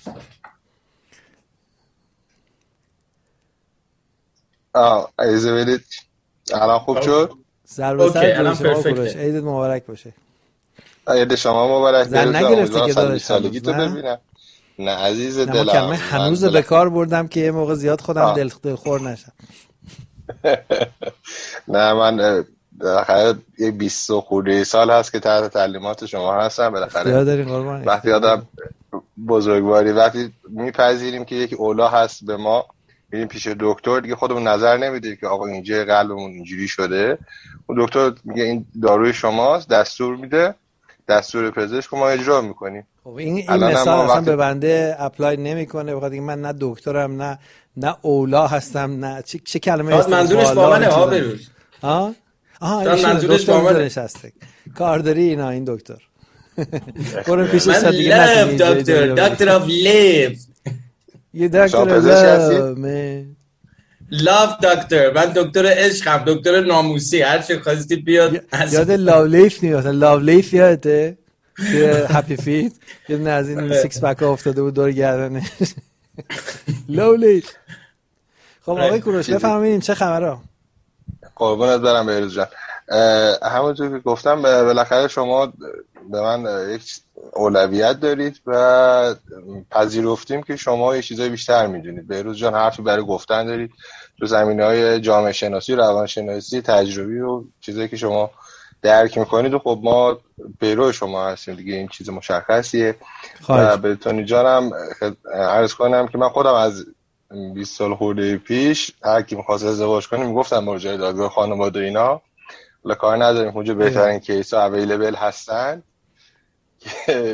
ایزه بدید الان خوب شد؟ سر به سر کوروش. عیدت مبارک باشه. عید شما مبارک. زن نگرفتی که داداش سالگی تو ببینم. نه عزیز دلم. کلمه هنوز به کار بردم که یه موقع زیاد خودم دلخور نشم. نه من بالاخره یک 20 خورده سال هست که تحت تعلیمات شما هستم. بالاخره وقتی آدم بزرگواری وقتی میپذیریم که یک اولا هست به ما، میریم پیش دکتر دیگه خودمون نظر نمیدیم که آقا اینجا قلبمون اینجوری شده. اون دکتر میگه این داروی شماست، دستور میده، دستور پزشک ما اجرا میکنیم. خب این مثال اصلا به بنده اپلای نمیکنه، بخاطر اینکه من نه دکترم نه اولا هستم، نه چه کلمه است. منظورش با من آبروز. منظورش با من نشسته. کارداری این دکتر. برو پیشش دیگه نکنید. دکتر اف لیف. یه دکتر لاف دکتر. من دکتر عشقم، دکتر ناموسی. هر چی خواستی بیاد. یاد لاولیف نیست. لاولیف یادته که هپی فیت یه دونه از این سیکس پک افتاده بود دور گردنش. لاولیف. خب آقای کوروش بفرمایید چه خبره؟ قربونت برم بهروز جان. همونطور که گفتم بالاخره شما به من یک اولویت دارید و پذیرفتیم که شما یه چیزای بیشتر میدونید. بهروز جان حرفی برای گفتن دارید تو زمینه‌های جامعه شناسی، روانشناسی، تجربی و چیزایی که شما درک میکنید و خب ما پیرو شما هستیم دیگه، این چیز مشخصیه. و به تونی جانم عرض کنم که من خودم از 20 سال خورده پیش هر کی می‌خواست ازدواج کنه میگفتم مراجعه دادگاه خانواده اینا، ولی کار نداریم اونجا بهترین کیس‌ها اویلیبل هستن که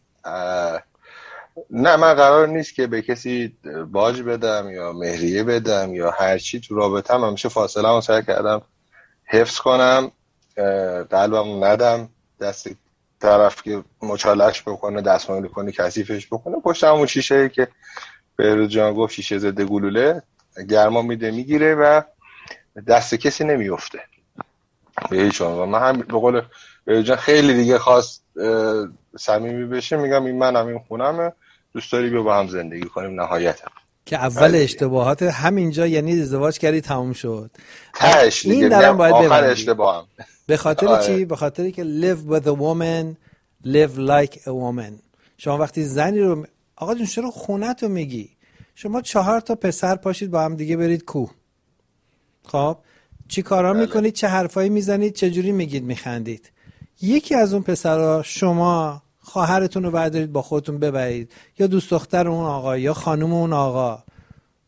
نه من قرار نیست که به کسی باج بدم یا مهریه بدم یا هر چی تو رابطه‌ام. همیشه فاصله‌مو سعی کردم حفظ کنم، قلبمو ندم دست طرف که مچالش بکنه، دستمالی کنه، کثیفش بکنه. پشت همون شیشه‌ای که بهروز جان گفت شیشه ضد گلوله گرما میده میگیره و دست کسی نمیفته به هیچ عنوان. من هم به قول بهروز جان خیلی دیگه خواست صمیمی بشه میگم این منم این خونمه، دوست داری بیا با هم زندگی کنیم نهایتا. که اول اشتباهات همینجا یعنی ازدواج کردی تموم شد. این درم باید آخر اشتباهم. به خاطر چی؟ به خاطری که live with a woman live like a woman. شما وقتی زنی رو آقا جون چرا خونتو میگی؟ شما 4 تا پسر پاشید با هم دیگه برید کوه. خب چی کارا میکنید؟ چه حرفایی میزنید؟ چه جوری میگید میخندید؟ یکی از اون پسرها شما خواهرتون رو بردارید با خودتون ببرید، یا دوست دختر اون آقا یا خانم اون آقا،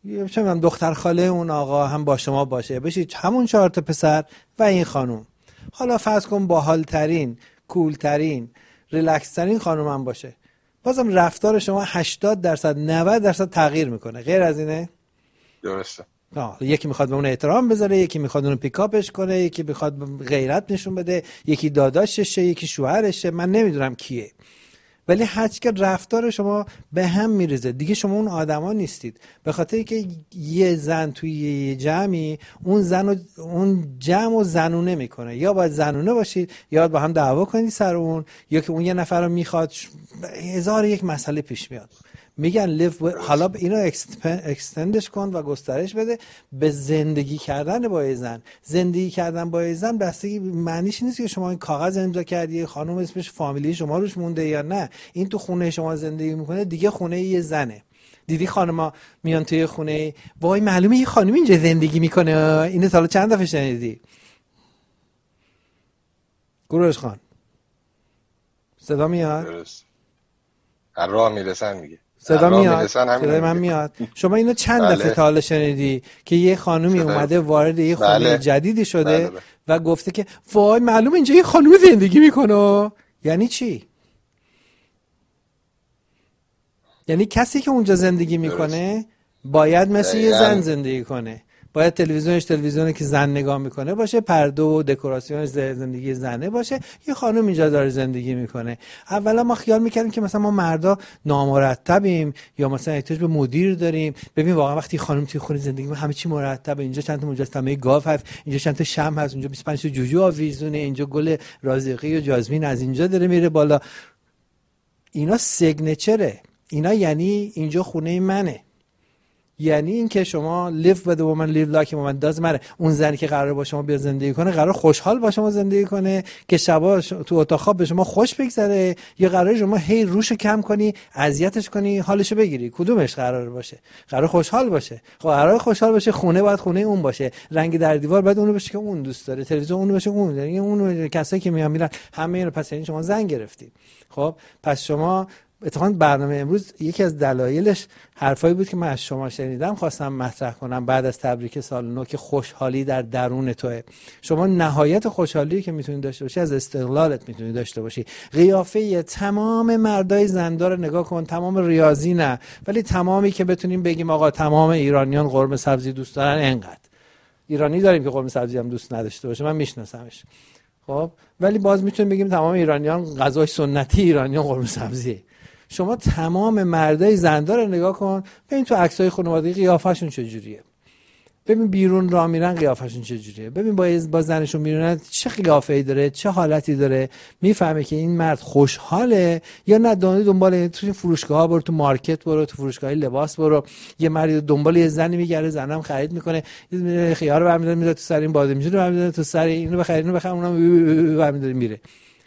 چه می‌دونم دختر خاله اون آقا هم با شما باشه، بشید همون 4 تا پسر و این خانم. حالا فرض کن باحال ترین، کول ترین، ریلکس ترین خانم هم باشه، بازم رفتار شما 80% 90% تغییر میکنه. غیر از اینه؟ درسته. یکی میخواد به اون احترام بذاره، یکی میخواد اون پیکاپش کنه، یکی میخواد غیرت نشون بده، یکی داداششه، یکی شوهرشه، من نمیدونم کیه. ولی هرچی که رفتار شما به هم میریزه دیگه شما اون آدما نیستید. به خاطر اینکه یه زن توی یه جمعی اون جمع رو زنونه میکنه. یا باید زنونه باشید یا با هم دعوا کنید سر اون، یا که اون یه نفر رو میخواد. هزار یک مسئله پیش میاد. میگن حالا اینو اکستندش کن و گسترش بده به زندگی کردن با یه زن. زندگی کردن با یه زن بستگی معنیش نیست که شما این کاغذ امضا کردی خانم اسمش فامیلی شما روش مونده یا نه. این تو خونه شما زندگی میکنه دیگه، خونه یه زنه. دیدی خانما میان توی خونه، وای معلومه یه خانم اینجا زندگی میکنه. اینو تا حالا چند دفعه شنیدی؟ گروش خان صدا میاد؟ درست. هر راه میرسن میگه. صدا میاد؟ صدای من میاد؟ شما اینو چند دفعه تا حالا شنیدی که یه خانومی اومده وارد یه خونه جدیدی شده و گفته که وای معلومه اینجا یه خانوم زندگی میکنه؟ یعنی چی؟ یعنی کسی که اونجا زندگی میکنه باید مثل یه زن زندگی کنه. باید تلویزیونی که زن نگاه میکنه باشه، پرده و دکوراسیونش زندگی زنه باشه. یه خانم اینجا داره زندگی میکنه. اولا ما خیال میکردیم که مثلا ما مردا نامرتبیم یا مثلا احتیاج به مدیر داریم. ببین واقعا وقتی خانم توی خونه زندگی میکنه همه چی مرتبه. اینجا چند تا مجسمه گاو هست، اینجا چند تا شمع هست، اینجا 25 تا جوجو آویزونه، اینجا گل رازقی و جاسمین از اینجا داره میره بالا. اینا سیگنچره. اینا یعنی اینجا خونه منه. یعنی این که شما live with a woman live like a woman doesn't matter. اون زنی که قراره با شما بیاد زندگی کنه قراره خوشحال با شما زندگی کنه که شبا تو اتاق خواب به شما خوش بگذره، یا قراره شما هی روشو کم کنی، اذیتش کنی، حالشو بگیری؟ کدومش قراره باشه؟ قراره خوشحال باشه. خب قراره خوشحال باشه، خونه باید خونه اون باشه، رنگ در دیوار باید اونو باشه که اون دوست داره، تلویزیون اونو باشه اون، یعنی اون کسایی که میرن همه اینا. پس یعنی شما زن گرفتید. خب پس شما اتفاقاً برنامه امروز یکی از دلایلش حرفایی بود که من از شما شنیدم خواستم مطرح کنم بعد از تبریک سال نو، که خوشحالی در درون توئه. شما نهایت خوشحالی که میتونید داشته باشی از استقلالت میتونید داشته باشی. قیافه تمام مردای زنده رو نگاه کن، تمام ریاضی نه ولی تمامی که بتونیم بگیم آقا تمام ایرانیان قرمه سبزی دوست دارن. انقدر ایرانی داریم که قرمه سبزی هم دوست نداشته باشه، من میشناسمش. خب ولی باز میتونیم بگیم تمام ایرانیان غذای سنتی ایرانیان قرمه سبزیه. شما تمام مردای زنده رو نگاه کن، ببین تو عکسای خانوادگی قیافشون چجوریه، ببین بیرون راه میرن قیافشون چجوریه، ببین با زنشون میرونن چه قیافه‌ای داره، چه حالتی داره. میفهمه که این مرد خوشحاله یا نه. دنبال تو فروشگاه‌ها برو، تو مارکت برو، تو فروشگاه لباس برو، یه مرد دنبال یه زنی میگره، زنم خرید میکنه، یه خیار رو برمی‌داره میذاره تو سر این بادمجون رو برمی‌داره تو سر اینو بخرید، اینو بخر، اونم برمی‌داره میره.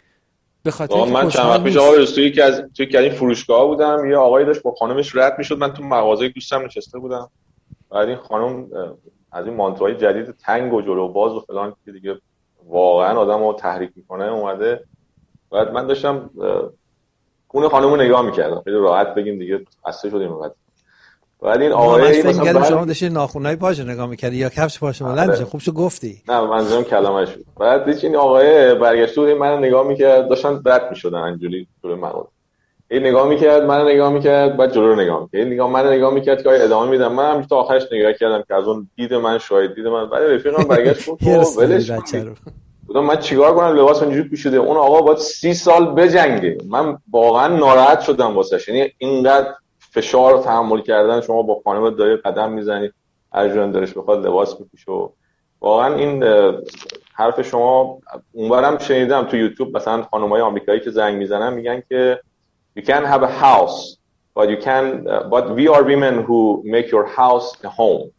من چند وقت پیش آقای رستویی که از توی این فروشگاه بودم، یه آقایی داشت با خانمش رد میشد، من تو مغازه دوستم نشسته بودم، بعد این خانم از این مانتوهای جدید تنگ و جلو باز و فلان که دیگه واقعا آدمو تحریک میکنه اومده، بعد من داشتم اون خانمو نگاه میکردم، خیلی راحت بگیم دیگه خسته شدیم بعد. بعد این آقای مثلا شما داشتین ناخنای پاش نگاه میکردی یا کفش پاش بلند میشه؟ خوبشو گفتی. نه منظورم کلمه‌اش بود. بعد این آقای برگشته بود منو نگاه میکرد، داشتن رد میشدن اینجوری جلوی مغازه. این نگاه میکرد، منو نگاه میکرد، بعد جلو رو نگاه میکرد. این منو نگاه میکرد که ادامه میدم. من هم تا آخرش نگاه کردم که از اون دید من شاید دید من. بعد رفیقم برگشت گفت ولش کن. گفتم من چیکار کنم، لباس اینجوری پوشیده، اون آقا باید 30 سال بجنگه. من واقعا ناراحت شدم واسش. یعنی اینقدر فشار تحمل کردن، شما با خانم داری قدم میزنید، هر جون دلش بخواد لباس میپوشه. واقعا این حرف شما اونورم شنیدم تو یوتیوب، مثلا خانم‌های آمریکایی که زنگ میزنن میگن که you can have a house but we are women who make your house a home.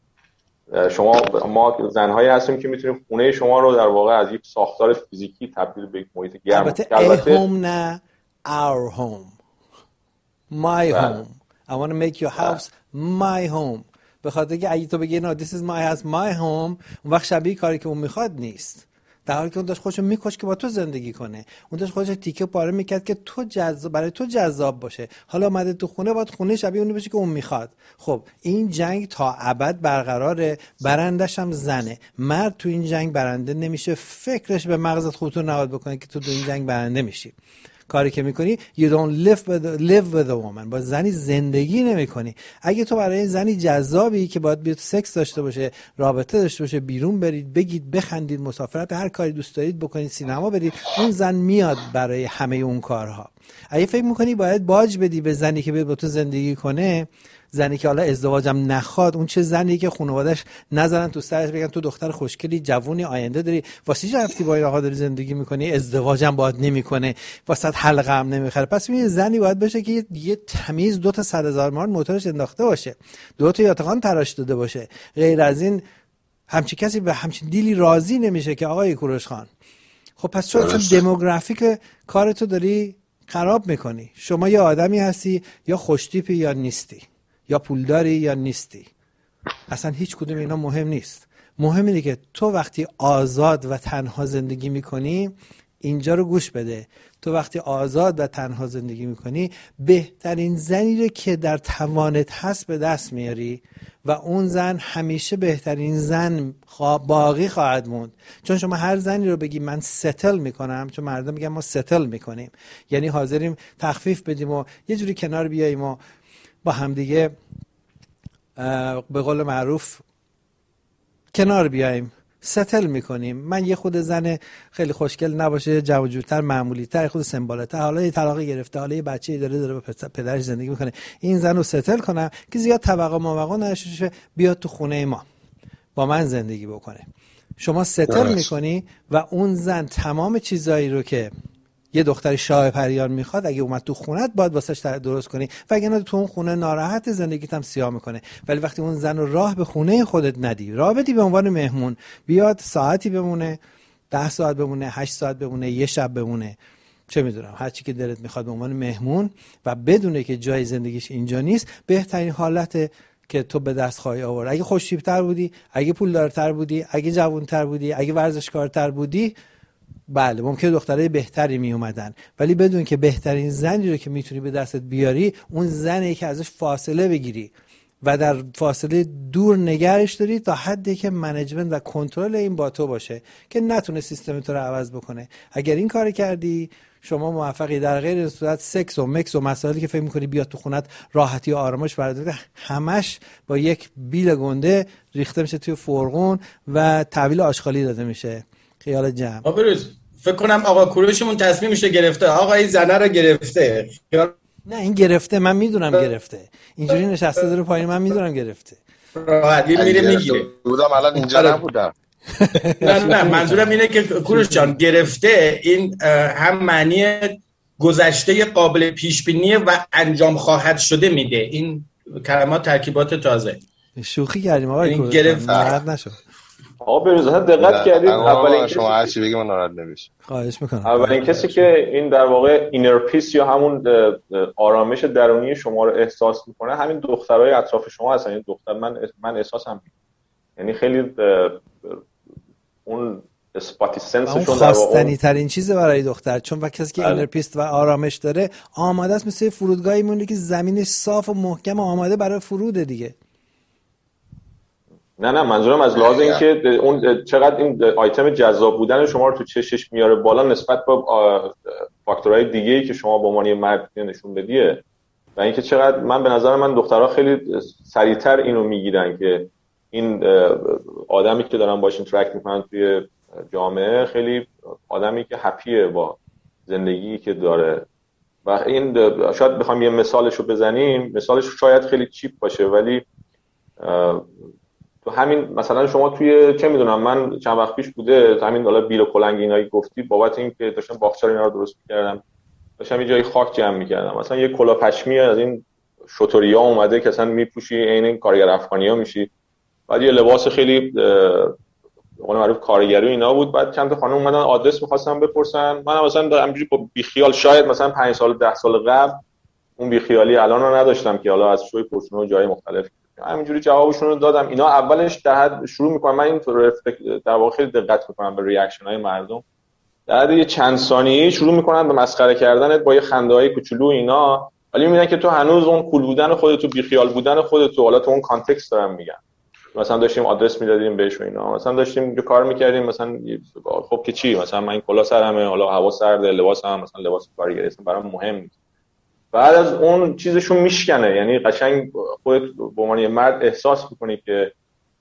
ما زن‌هایی هستیم که میتونیم خونه شما رو در واقع از یک ساختار فیزیکی تبدیل به یک محیط گرم. البته a home نه our home my home. I want to make your house my home. به خاطر که اگه تو بگی no this is my house my home، اون وقت شبیه کاری که اون میخواد نیست. در حالی که اون داشت خودشو میکش که با تو زندگی کنه، اون داشت خودشو تیکه پاره میکرد که تو برای تو جذاب باشه. حالا اومده تو خونه، باید خونه شبیه اونی بشه که اون میخواد. خب این جنگ تا ابد برقراره، برندش هم زنه. مرد تو این جنگ برنده نمیشه، فکرش به مغزت خودتو نواد بکنه که تو این جنگ برنده میشی. کاری که میکنی you don't live with a woman، با زنی زندگی نمیکنی. اگه تو برای زنی جذابی که باید بیاد سکس داشته باشه، رابطه داشته باشه، بیرون برید، بگید، بخندید، مسافرت، هر کاری دوست دارید بکنید، سینما برید، اون زن میاد برای همه اون کارها. اگه فکر میکنی باید باج بدی به زنی که بیاد با تو زندگی کنه، زنی که حالا ازدواجم نخواد، اون چه زنی که خانواده‌اش نذارن تو سرش بگن تو دختر خوشگلی، جوونی، آینده داری، واسه چه رفتی با این آقا داری زندگی میکنی، ازدواجم باید نمیکنه، واسه حلقه هم نمیخره. پس این زنی باید بشه که یه تمیز 2 تا 100,000 مارک موتورش انداخته باشه، 2 تا یاتقان تراش داده باشه. غیر از این همچی کسی به همچین دیلی راضی نمیشه که آقای کوروش خان. خب پس چون دموگرافیک کارتو داری خراب میکنی. شما یه آدمی هستی یا خوشتیپی یا نیستی، یا پولداری یا نیستی، اصلا هیچ کدوم اینا مهم نیست. مهم اینه که تو وقتی آزاد و تنها زندگی میکنی، اینجا رو گوش بده، تو وقتی آزاد و تنها زندگی میکنی بهترین زنی رو که در توانت هست به دست میاری و اون زن همیشه بهترین زن باقی خواهد موند. چون شما هر زنی رو بگی من ستل میکنم، چون مردم میگن ما ستل میکنیم، یعنی حاضریم تخفیف بدیم و یه جوری کنار بیاییم و با همدیگه به قول معروف کنار بیاییم، ستل میکنیم. من یه خود زن خیلی خوشگل نباشه، جوجوتر، معمولی تر، خود سمبالتر، حالا یه طلاق گرفته، حالا یه بچه‌ای داره با پدرش زندگی میکنه، این زن رو ستل کنم که زیاد توقع موقع نشه، بیاد تو خونه ما با من زندگی بکنه. شما ستل میکنی و اون زن تمام چیزایی رو که یه دختر شاه پریان میخواد اگه اومد تو خونت باید واسش درست کنی، وگرنه تو اون خونه ناراحت، زندگیت هم سیاه میکنه. ولی وقتی اون زن رو راه به خونه خودت ندی، راه بدی به عنوان مهمون، بیاد ساعتی بمونه، 10 ساعت بمونه، 8 ساعت بمونه، یه شب بمونه، چه میدونم، هر چی که دلت میخواد، به عنوان مهمون و بدونه که جای زندگیش اینجا نیست، بهترین حالت که تو به دست خواهی آورد. اگه خوش‌تیپ‌تر بودی، اگه پولدارتر بودی، اگه جوان‌تر بودی، اگه ورزشکارتر بودی، بله ممکنه دخترای بهتری می اومدن، ولی بدون که بهترین زنی رو که میتونی به دستت بیاری، اون زنی که ازش فاصله بگیری و در فاصله دور نگرش داری تا حدی که منیجمنت و کنترل این با تو باشه که نتونه سیستم تو رو عوض بکنه. اگر این کار کردی شما موفقی. در غیر این صورت سکس و مکس و مسائلی که فکر می‌کنی بیاد تو خونت راحتی و آرامش برات، همش با یک بیل گنده ریخته میشه توی فرغون و تحویل آشغالی داده میشه. خیال جمع. فکر کنم آقا کوروشمون تصمیمش رو گرفته، آقا این زنه رو گرفته. نه این گرفته، من میدونم گرفته، اینجوری نشسته داره پایین، من میدونم گرفته. راحت میره میگیره. بودم الان اینجا نبودم. نه منظورم اینه که کوروش جان گرفته، این هم معنی گذشته قابل پیش بینی و انجام خواهد شده میده. این کلمات ترکیبات تازه. شوخی کردیم آقا کوروش، ناراحت نشو. آقا بروزه دقت کردید اولین شما هر چی بگید من ناراحت نمیشم. خواهش میکنم. اولین کسی که این در واقع اینر پیس یا همون آرامش درونی شما رو احساس میکنه همین دخترای اطراف شما هستن. این دختر من احساسم، یعنی خیلی اون اسپاتی سنسشون در واقع خواستنی ترین چیزه برای دختر، چون وقتی کسی که اینر پیس و آرامش داره آماده است، مثل فرودگاهی مونه که زمینش صاف و محکم آماده برای فروده دیگه. نه منظورم از لحاظ این که اون چقدر این آیتم جذاب بودن شما رو تو چشش میاره بالا نسبت با فاکتورهای دیگه‌ای که شما به عنوان مرد نشون بدیه، و اینکه چقدر به نظر من دخترها خیلی سریعتر اینو میگیرن که این آدمی که دارن باهاش اینتراکت میکنن توی جامعه خیلی آدمی که هپیه با زندگی که داره. و این شاید بخوام یه مثالشو بزنیم، مثالش شاید خیلی چیپ باشه ولی تو همین مثلا شما توی چه میدونم، من چند وقت پیش بوده همین حالا بیل و کلنگ اینایی گفتی، بابت این که داشتم باغچه اینا رو درست می‌کردم، داشتم یه جای خاک جمع می‌کردم، مثلا یه کلاه پشمی از این شطوریا اومده که اصلا میپوشی عین این کارگر افغانی‌ها میشی، بعد یه لباس خیلی به قول معروف کارگری اینا بود. بعد چند تا خانم اومدن آدرس می‌خواستن بپرسن، منم مثلا همینجوری با بیخیال شاید مثلا 5 سال 10 سال قبل اون بیخیالی الان رو نداشتم که حالا از شوی پرسونو جای مختلف همینجوری جوابشون رو دادم. اینا اولش در حد شروع میکنن، من این در واقع خیلی دقت میکنم به ریاکشن های مردم، در حد یه چند ثانیه‌ای شروع میکنن به مسخره کردنت با یه خنده‌های کوچولو اینا، ولی میبینن که تو هنوز اون کول بودن خودت و بیخیال بودن خودت، حالا تو اون کانتکست دارم میگم، مثلا داشتیم آدرس میدادیم بهش و اینا، مثلا داشتیم یه کار میکردیم، مثلا خب که چی، مثلا من این کلا سرمه، حالا هوا سرده، لباسم مثلا لباس کارگری است، برام مهم نیست. بعد از اون چیزشون میشکنه، یعنی قشنگ خودت به عنوان یه مرد احساس میکنی که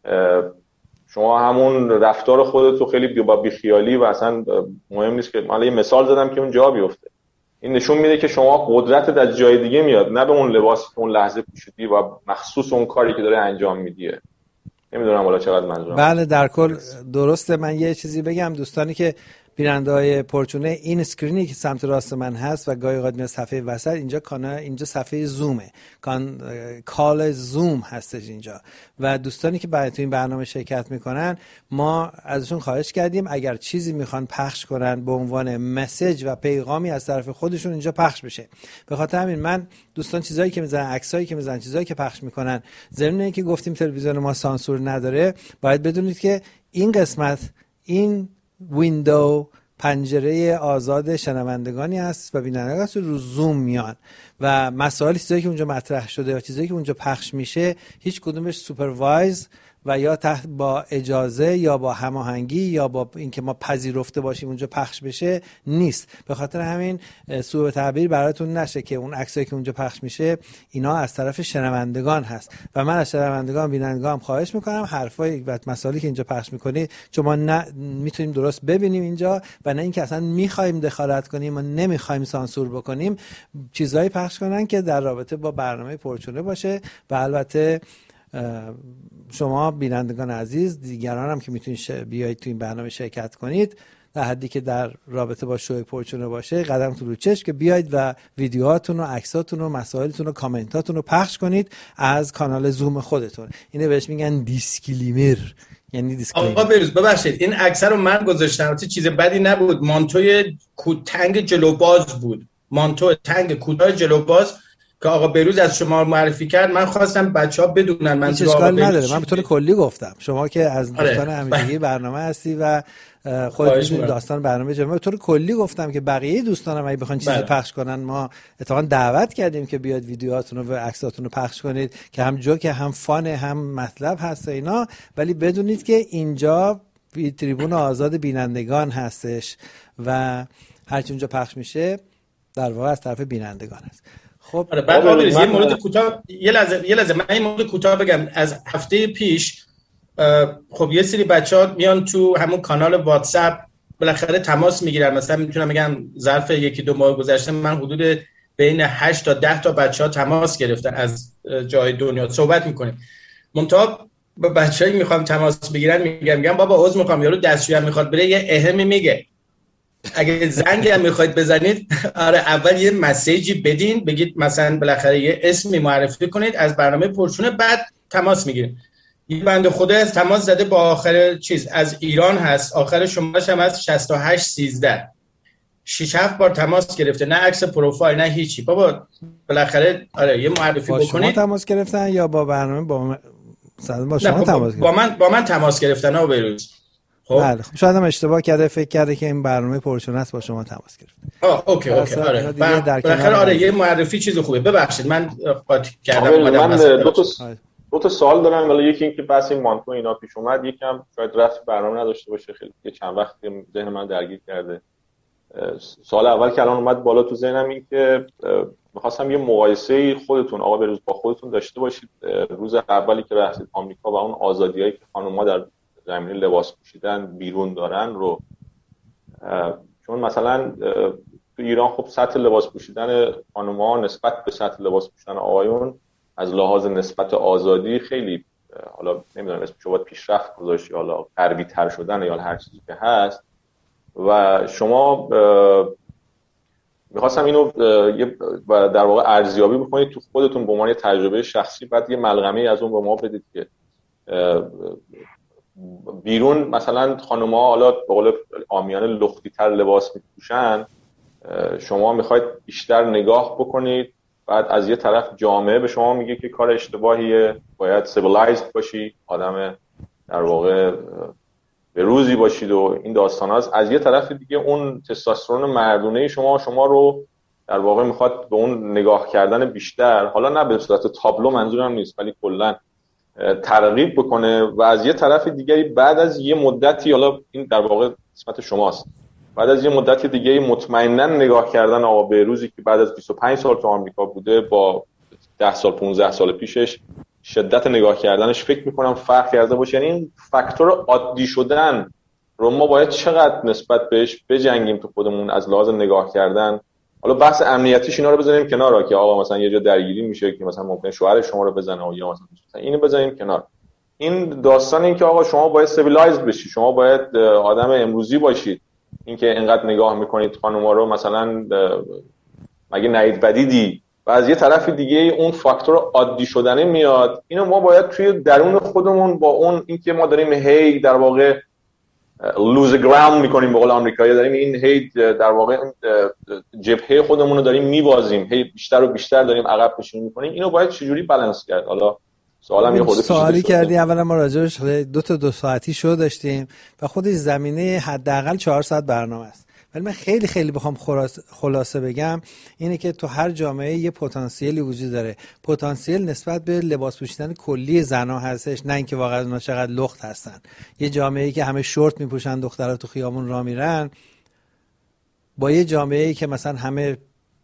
شما همون رفتار خودت رو خیلی با بیخیالی و اصلا مهم نیست که، من یه مثال زدم که اون جا بیفته. این نشون میده که شما قدرتت از جای دیگه میاد، نه به اون لباسی که اون لحظه پوشیدی و مخصوص اون کاری که داره انجام میدیه. نمیدونم حالا چقدر منظورم. بله در کل درسته. من یه چیزی بگم دوستانی که بیننده‌های پرچونه، این اسکرینی که سمت راست من هست و گاهی اوقات میاد صفحه وسط، اینجا کانال، اینجا صفحه زومه، کال زوم هستش اینجا، و دوستانی که تو این برنامه شرکت میکنن ما ازشون خواهش کردیم اگر چیزی میخوان پخش کنن به عنوان مسیج و پیغامی از طرف خودشون اینجا پخش بشه. به خاطر همین من دوستان چیزایی که میذارن، عکسایی که میذارن، چیزایی که پخش میکنن، ضمن اینکه گفتیم تلویزیون ما سانسور نداره، باید بدونید که این قسمت، این ویندو، پنجره آزاد شنوندگانی است و بینندگان است، رو زوم میان و مسائل چیزایی که اونجا مطرح شده و چیزایی که اونجا پخش میشه هیچ کدومش سوپروایز و یا تحت با اجازه یا با هماهنگی یا با اینکه ما پذیرفته باشیم اونجا پخش بشه نیست. به خاطر همین سوء تعبیر براتون نشه که اون عکسایی که اونجا پخش میشه اینا از طرف شنوندگان هست و من از شنوندگان بینندگان خواهش میکنم حرفای و مسائلی که اینجا پخش میکنید چون ما نه میتونیم درست ببینیم اینجا و نه اینکه اصلا میخوایم دخالت کنیم و نمیخوایم سانسور بکنیم، چیزایی پخش کنن که در رابطه با برنامه پرچونه باشه و البته شما بینندگان عزیز دیگران هم که میتونید بیایید تو این برنامه شرکت کنید در حدی که در رابطه با شو پرچونه باشه، قدمتون رو چشم که بیایید و ویدیوهاتون و عکساتون و مسائلتون و کامنتاتون رو پخش کنید از کانال زوم خودتون. اینو بهش میگن دیسکلیمر، یعنی دیسکلیمر. آقا بروز ببخشید این عکس رو من گذاشتم، چیز بدی نبود، مانتوی تنگ جلوباز بود، مانتو تنگ کوتاه جلوباز که آقا بروز از شما معرفی کرد. من خواستم بچه‌ها بدونن من اشکال نداره، من به طور کلی گفتم، شما که از دوستان همیشگی برنامه هستی و خودت می‌دونی داستان برنامه جمعه، به طور کلی گفتم که بقیه دوستانم اگه بخوان چیزی پخش کنن ما اتفاقا دعوت کردیم که بیاد ویدیوهاتون و عکساتون رو پخش کنید که هم جوک هم فان هم مطلب هست اینا، ولی بدونید که اینجا تریبون آزاد بینندگان هستش و هر چی اونجا پخش میشه در واقع از طرف بینندگان است. خب بعد یه مورد کوتاه، یه لحظه من این مورد کوتاه بگم. از هفته پیش خب یه سری بچه‌ها میان تو همون کانال واتساپ بالاخره تماس میگیرن، مثلا میتونم بگم ظرف 1-2 ماه گذشته من حدود بین 8 تا 10 تا بچه‌ها تماس گرفتن از جای دنیا، صحبت میکنیم. منتها با بچه‌ای میخوام تماس بگیرن میگم بابا عذر میخوام، یارو دستشویی میخواد بره یه اهمی میگه، اگه زنگ هم میخواید بزنید آره اول یه مسیجی بدین، بگید مثلا بالاخره یه اسمی معرفی کنید از برنامه پرچونه، بعد تماس میگیریم. یه بنده خدا از تماس زده با آخر چیز از ایران هست، آخر شمارش هم از 6813 6-7 بار تماس گرفته، نه عکس پروفایل نه هیچی. بابا بالاخره آره یه معرفی بکنید. شما تماس گرفتن یا با برنامه با شما تماس گرفتن؟ با من تماس گرفتن ها بروز. بله خب شاید هم اشتباه کرده، فکر کرده که این برنامه پرچونه است با شما تماس گرفت. اوکی آره بالاخره آره یه معرفی چیز خوبه. ببخشید من قاطی کردم. من دو تا سوال دارم، ولی یکی اینکه بس این مانتو اینا پیش اومد، یکم شاید رفت برنامه نداشته باشه، خیلی یه چند وقت ذهن من درگیر کرده. سوال اول که الان اومد بالا تو ذهنم این که می‌خواستم یه مقایسه خودتون آقا بروز با خودتون داشته باشید روز اولی که رفتید آمریکا و اون آزادیایی که خانم‌ها در زمینه لباس پوشیدن بیرون دارن رو، چون مثلا تو ایران خب سطح لباس پوشیدن خانم‌ها نسبت به سطح لباس پوشیدن آقایون از لحاظ نسبت آزادی خیلی، حالا نمیدونم اسمش باید پیشرفت گذاشت یا حالا غربی تر شدن یا هر چیزی که هست، و شما میخواستم اینو در واقع ارزیابی بکنید تو خودتون به عنوان تجربه شخصی، بعد یه ملغمه از اون به ما بدید که بیرون مثلا خانم‌ها حالا به قول عامیانه لختی‌تر لباس می‌پوشن، شما میخواید بیشتر نگاه بکنید بعد از یه طرف جامعه به شما میگه که کار اشتباهیه، باید سیویلایزد باشی، آدم در واقع به روزی باشید و این داستان هست. از یه طرف دیگه اون تستوسترون مردونه شما رو در واقع میخواد به اون نگاه کردن بیشتر، حالا نه به صورت تابلو منظورم نیست، ولی کلا ترغیب بکنه. و از یه طرف دیگری بعد از یه مدتی، حالا این در واقع قسمت شماست، بعد از یه مدتی دیگه مطمئنا نگاه کردن آقا بهروزی که بعد از 25 سال تو آمریکا بوده با 10 سال 15 سال پیشش، شدت نگاه کردنش فکر میکنم فرق کرده باشه. یعنی این فاکتور عادی شدن رو ما باید چقدر نسبت بهش بجنگیم تو خودمون از لحاظ نگاه کردن. حالا بحث امنیتیش اینا رو بزنیم کنار که آقا مثلا یه جا درگیری میشه که مثلا ممکنه شوهر شما رو بزنه یا مثلا اینو بزنیم کنار. این داستان این که آقا شما باید سیویلایزد بشید، شما باید آدم امروزی باشید. اینکه اینقدر نگاه میکنید خانوما رو مثلا مگه نعید بدیدی، و از یه طرف دیگه اون فاکتور عادی شدنه میاد. اینو ما باید توی درون خودمون با اون اینکه ما داریم هی در واقع لوز گراوند میکنیم به قول آمریکایی، داریم این هی در واقع جبهه خودمون رو داریم میبازیم، هی بیشتر و بیشتر داریم عقب نشینی میکنیم. اینو باید چجوری بالانس کرد؟ حالا سوالم یه خورده سوالی کردی. اولا ما راجعش 2 ساعتی شو داشتیم و خودش زمینه حداقل 4 ساعت برنامه است. ولی من خیلی بخوام خلاصه بگم اینه که تو هر جامعه یه پتانسیلی وجود داره. پتانسیل نسبت به لباس پوشیدن کلی زنا هستش، نه اینکه واقعا اونا چقدر لخت هستن. یه جامعه‌ای که همه شورت میپوشن، دخترها تو خیابون راه میرن، با یه جامعه‌ای که مثلا همه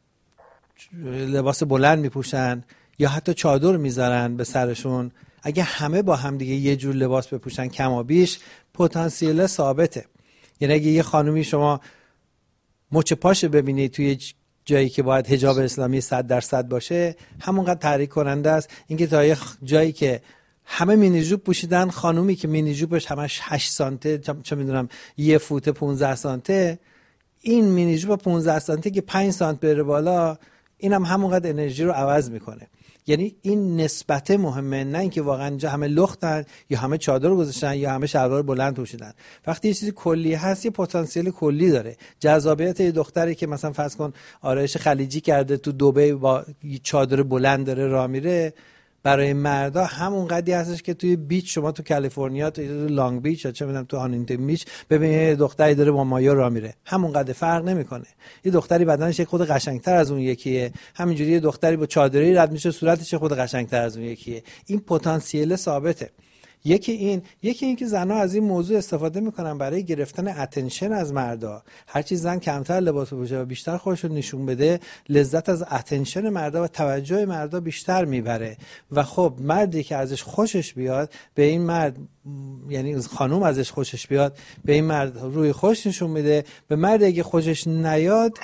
لباس بلند میپوشن یا حتی چادر میذارن به سرشون، اگه همه با هم دیگه یه جور لباس بپوشن کم و بیش، پتانسیل ثابته. یعنی اگه یه خانومی شما مچ پاش ببینید توی جایی که باید حجاب اسلامی 100% باشه، همونقدر تحریک کننده است. اینکه تا یه جایی که همه مینی جوب پوشیدن، خانومی که مینی جوبش همش 8 سانته، چه میدونم 1 فوت 15 سانته، این مینی جوب 15 سانته که 5 سانت بره بالا، اینم همونقدر انرژی رو عوض میکنه. یعنی این نسبت مهمه، نه اینکه واقعا همه لختن یا همه چادر گذاشتن یا همه شلوار بلند پوشیدن. وقتی یه چیزی کلی هست، یه پتانسیل کلی داره. جذابیت یه دختری که مثلا فرض کن آرایش خلیجی کرده تو دبی با چادر بلند داره راه میره، برای مردا همون قدری هستش که توی بیچ شما تو کالیفرنیا تو لانگ بیچ یا چه میدونم تو هانینگتون بیچ ببینید دختری داره با مایو راه میره، همون قدر فرق نمیکنه. یه دختری بدنش یک خود قشنگتر از اون یکیه، همینجوری یه دختری با چادری رد میشه صورتش خود قشنگتر از اون یکیه. این پتانسیل ثابته. یکی این که زنها از این موضوع استفاده میکنن برای گرفتن اتنشن از مردا. هرچی زن کمتر لباس بپوشه و بیشتر خودش رو نشون بده، لذت از اتنشن مردا و توجه مردا بیشتر میبره. و خب مردی که ازش خوشش بیاد، به این مرد، یعنی خانوم ازش خوشش بیاد، به این مرد روی خوش نشون میده. به مردی که خوشش نیاد،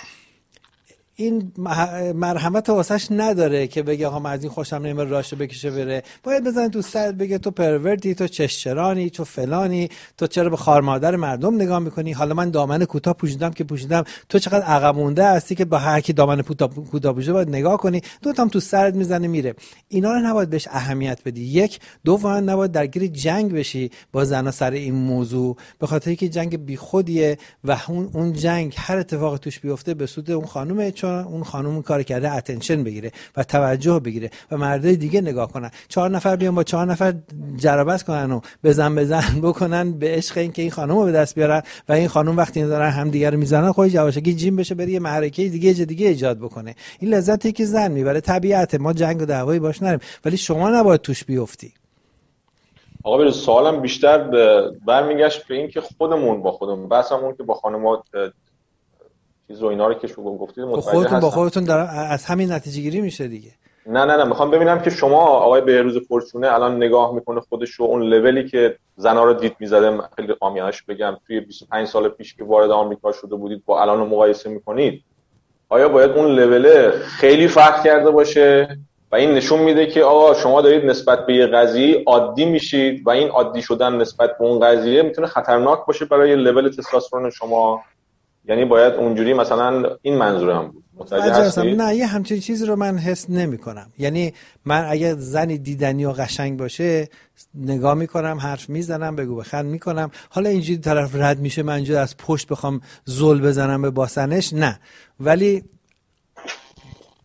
این مرحمت واسش نداره که بگه آقا من از این خوشم نمیاد راشه بکشه بره. باید بزنه تو سرت بگه تو پروردی، تو چشچرانی، تو فلانی، تو چرا به خار مادر مردم نگاه میکنی؟ حالا من دامن کوتاه پوشیدم که پوشیدم، تو چقدر عقب مونده هستی که با هر کی دامن کوتاه پوشه باید نگاه کنی. دو تام تو سرت میزنه میره. اینا رو نباید بهش اهمیت بدی. یک، دوما نباید درگیر جنگ بشی با زنا سر این موضوع، به خاطر اینکه جنگ بیخودیه و اون جنگ هر اتفاقی توش بیفته به سود اون خانومه، چون اون خانوم کار کرده اتنشن بگیره و توجه بگیره و مردای دیگه نگاه کنن. 4 نفر بیان با 4 نفر جرابت کنن و بزن بکنن به عشق این که این خانومو به دست بیارن و این خانوم وقتی دارن هم دیگه رو میزنن خودش یواشکی جیم بشه بره یه معرکه دیگه ایجاد بکنه. این لذتی که زن میبره طبیعته، ما جنگ و دعوایی باش نریم، ولی شما نباید توش بیفتی. آقا برای سوالم بیشتر برمیگشت به این که خودمون با خودمون، بحثمون که با خانم‌ها چیز و اینا رو که شما گفتید متوجه هستم. با خودتون از همین نتیجه گیری میشه دیگه. نه میخوام ببینم که شما آقای بهروز پرچونه الان نگاه میکنه خودش رو اون لولی که زنا رو دید میزده، خیلی عامیانش بگم توی 25 سال پیش که وارد آمریکا شده بودید با الان رو مقایسه میکنید، آیا باید اون لول خیلی فرق کرده باشه؟ و این نشون میده که آقا شما دارید نسبت به یه قضیه عادی میشید و این عادی شدن نسبت به اون قضیه میتونه خطرناک باشه برای لول تستوسترون شما. یعنی باید اونجوری مثلا این منظورم بود. متوجه هستید؟ نه، یه همچین چیزی رو من حس نمی کنم. یعنی من اگه زنی دیدنی و قشنگ باشه نگاه میکنم، حرف میزنم، بگو بخند میکنم. حالا اینجوری طرف رد میشه من اینجوری از پشت بخوام زل بزنم به باسنش، نه. ولی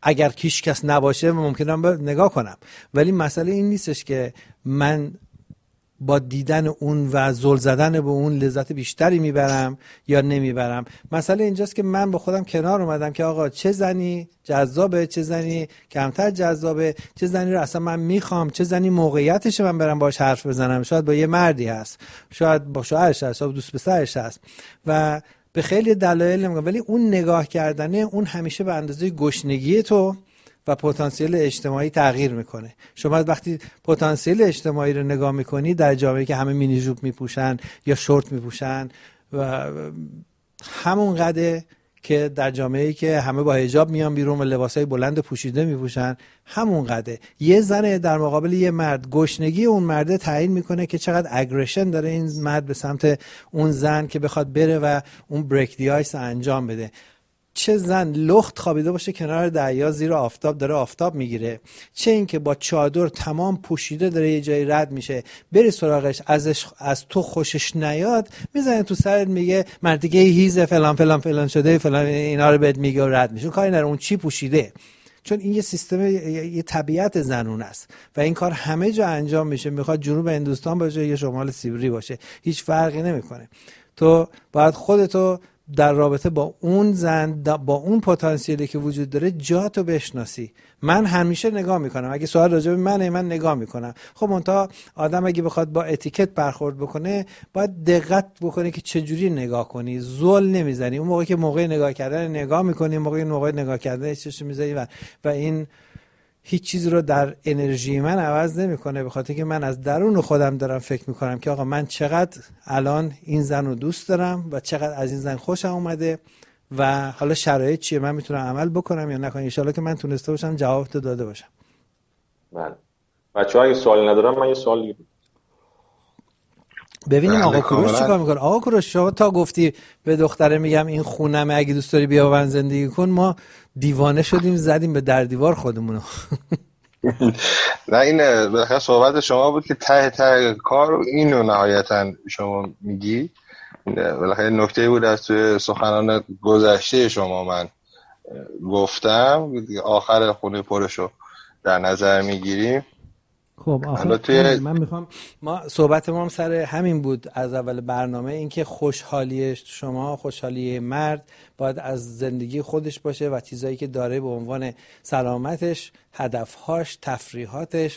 اگر هیچ کس نباشه ممکنه نگاه کنم، ولی مسئله این نیستش که من با دیدن اون و زل زدن به اون لذت بیشتری میبرم یا نمیبرم. مسئله اینجاست که من با خودم کنار اومدم که آقا چه زنی جذابه، چه زنی کمتر جذابه، چه زنی رو اصلا من میخوام، چه زنی موقعیتش من برم باش حرف بزنم. شاید با یه مردی هست، شاید با شوهرش هست، شاید دوست پسرش هست و به خیلی دلایل نمیگم، ولی اون نگاه کردنه اون همیشه به اندازه گشنگی تو و پتانسیل اجتماعی تغییر میکنه. شما وقتی پتانسیل اجتماعی رو نگاه میکنی در جامعه‌ای که همه مینی جوب میپوشن یا شورت میپوشن و همون قده که در جامعه‌ای که همه با حجاب میان بیرون و لباسای بلند پوشیده میپوشن، همون قده. یه زن در مقابل یه مرد، گشنگی اون مرد تعیین میکنه که چقدر اگریشن داره این مرد به سمت اون زن که بخواد بره و اون بریک دی آیس انجام بده. چه زن لخت خوابیده باشه کنار دریا زیر آفتاب داره آفتاب میگیره، چه این که با چادر تمام پوشیده داره یه جایی رد میشه، بری سراغش از تو خوشش نیاد میزنه تو سرت میگه مرد دیگه هیزه فلان فلان فلان شده فلان، اینا رو بهت میگه و رد میشه. کاری نداره اون چی پوشیده، چون این یه سیستم، یه طبیعت زنون است و این کار همه جا انجام میشه. میخواد جنوب هندوستان باشه یا شمال سیبری باشه، هیچ فرقی نمیکنه. تو باید خودتو در رابطه با اون زن، با اون پتانسیلی که وجود داره جاتو بشناسی. من همیشه نگاه میکنم، اگه سوال راجع به من نگاه میکنم. خب منتها آدم اگه بخواد با اتیکت برخورد بکنه باید دقت بکنه که چجوری نگاه کنی، زل نمیزنی. اون موقع که موقع نگاه کردن نگاه میکنی، موقع نگاه کردن چشم میزنی و این هیچ چیز رو در انرژی من عوض نمیکنه، به خاطر که من از درون خودم دارم فکر میکنم که آقا من چقدر الان این زن رو دوست دارم و چقدر از این زن خوشم اومده و حالا شرایط چیه، من میتونم عمل بکنم یا نکنم. ان شاءالله که من تونسته باشم جواب داده باشم. بله. بچه‌ها اگه سوالی ندارم من یه سوال دیگه ببینیم آقا کوروش چیکار میکنه. آقا کوروش شما تا گفتی به دختره میگم این خونمه اگه دوست داری بیا با من زندگی کن، ما دیوانه شدیم زدیم به در دیوار خودمونو. نه این بالاخره صحبت شما بود که ته کار اینو نهایتا شما میگی. بالاخره نکته بود از توی سخنان گذشته شما من گفتم، آخر خونه پرشو در نظر میگیریم. خب آخر من میخوام، ما صحبت ما هم سر همین بود از اول برنامه، اینکه خوشحالی شما، خوشحالی مرد باید از زندگی خودش باشه و چیزایی که داره به عنوان سلامتش، هدفهاش، تفریحاتش،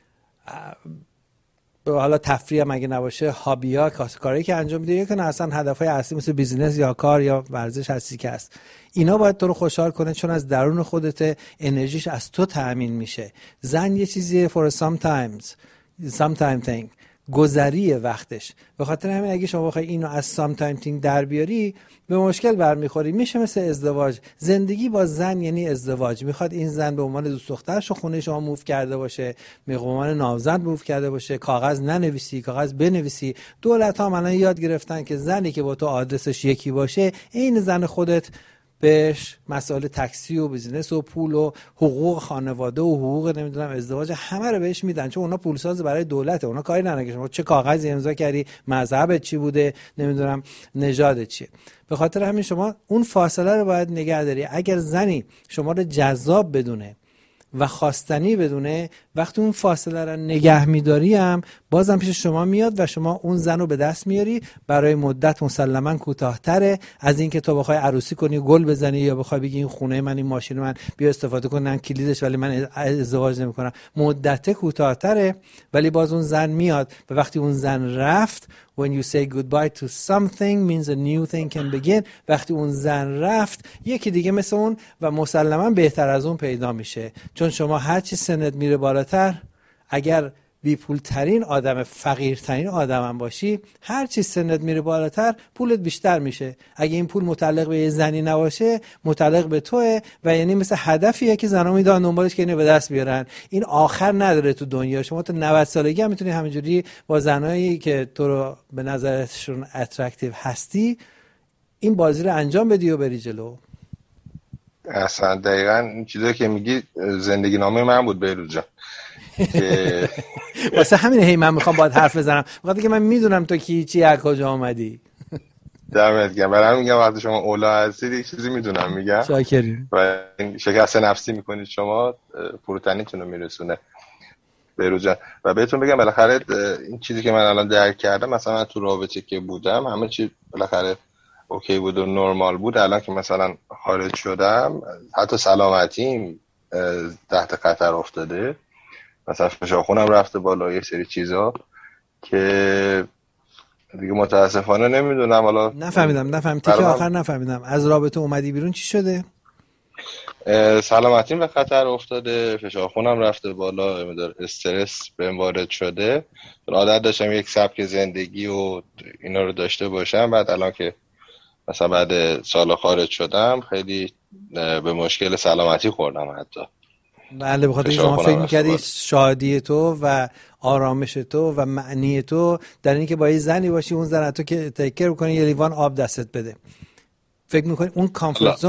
حالا تفریح هم اگه نباشه هابی‌ها، کارهایی که انجام میده، یا که اصلا هدفهای اصلی مثل بیزینس یا کار یا ورزش هستی که هست، اینا باید تو رو خوشحال کنه، چون از درون خودت انرژیش از تو تأمین میشه. زن یه چیزیه for sometime thing، گذریه وقتش. به خاطر همین اگه شما بخوای اینو از sometime thing در بیاری به مشکل برمیخوری. میشه مثل ازدواج، زندگی با زن یعنی ازدواج. میخواد این زن به عنوان دوست دخترش خونه شما موو کرده باشه، به عنوان ناوزن موو کرده باشه، کاغذ ننویسی، کاغذ بنویسی. دولت ها الان یاد گرفتن که زنی که با تو آدرسش یکی باشه، این زن خودت بهش مسائل تاکسی و بیزینس و پول و حقوق خانواده و حقوق نمیدونم ازدواج همه رو بهش میدن، چون اونا پولساز برای دولته. اونا کاری ندارن که شما چه کاغذی امضا کردی، مذهبت چی بوده، نمیدونم نژادت چیه. به خاطر همین شما اون فاصله رو باید نگه داری. اگر زنی شما رو جذاب بدونه و خواستنی بدونه، وقتی اون فاصله رو نگه میداری هم بازم پیش شما میاد و شما اون زن رو به دست میاری. برای مدت مسلما کوتاه‌تره از اینکه تو بخوای عروسی کنی گل بزنی یا بخوای بگی این خونه من، این ماشین من، بیا استفاده کن، من کلیدش ولی من ازدواج نمی‌کنم. مدت کوتاه‌تره ولی باز اون زن میاد و وقتی اون زن رفت، when you say goodbye to something means a new thing can begin. وقتی اون زن رفت یکی دیگه مثل اون و مسلما بهتر از اون پیدا میشه، چون شما هر چی سنت میره بالاتر، اگر بی پول ترین آدم، فقیرترین آدم هم باشی، هر چی سنت میره بالاتر پولت بیشتر میشه. اگه این پول متعلق به یه زنی نباشه متعلق به توه و یعنی مثل هدفیه که زنا میدونن دنبالش که اینو به دست بیارن. این آخر نداره تو دنیا. شما تا 90 سالگی هم میتونی همینجوری با زنایی که تو رو به نظرشون اترکتیو هستی این بازی رو انجام بدی و بری جلو. اصلا دقیقاً این چیزایی که میگی زندگی نامه من بود بهروز جان. واسه همین هی من میخوام باید حرف بزنم، وقتی که من میدونم تو کی، چی، از کجا اومدی. دمت گرم. برام میگم وقتی شما اولا هستید یک چیزی میدونم میگم. شاکریم. و این شکست نفسی میکنید شما فروتنیتون رو میرسونه بهروز جان. و بهتون بگم بالاخره این چیزی که من الان درک کردم، مثلا من تو رابطه که بودم همه چی بالاخره اوکی بود و نرمال بود. الان که مثلا خارج شدم حتی سلامتیم تحت خطر افتاده، مثلا فشار خونم رفته بالا، یه سری چیزا که دیگه متاسفانه نمیدونم. حالا نفهمیدم تیکه آخر نفهمیدم. از رابطه اومدی بیرون چی شده؟ سلامتیم به خطر افتاده، فشار خونم رفته بالا، استرس بهم وارد شده. عادت داشتم یک سبک زندگی و اینا رو داشته باشم، بعد الان که مثلا بعد سال خارج شدم خیلی به مشکل سلامتی خوردم حتی. بله، بخاطر اینکه شما فکر می‌کردی شادی تو و آرامش تو و معنی تو در اینکه با یه زنی باشی، اون زن تو که تیکر بکنه، یه لیوان آب دستت بده. فکر می‌کنی اون کامفورت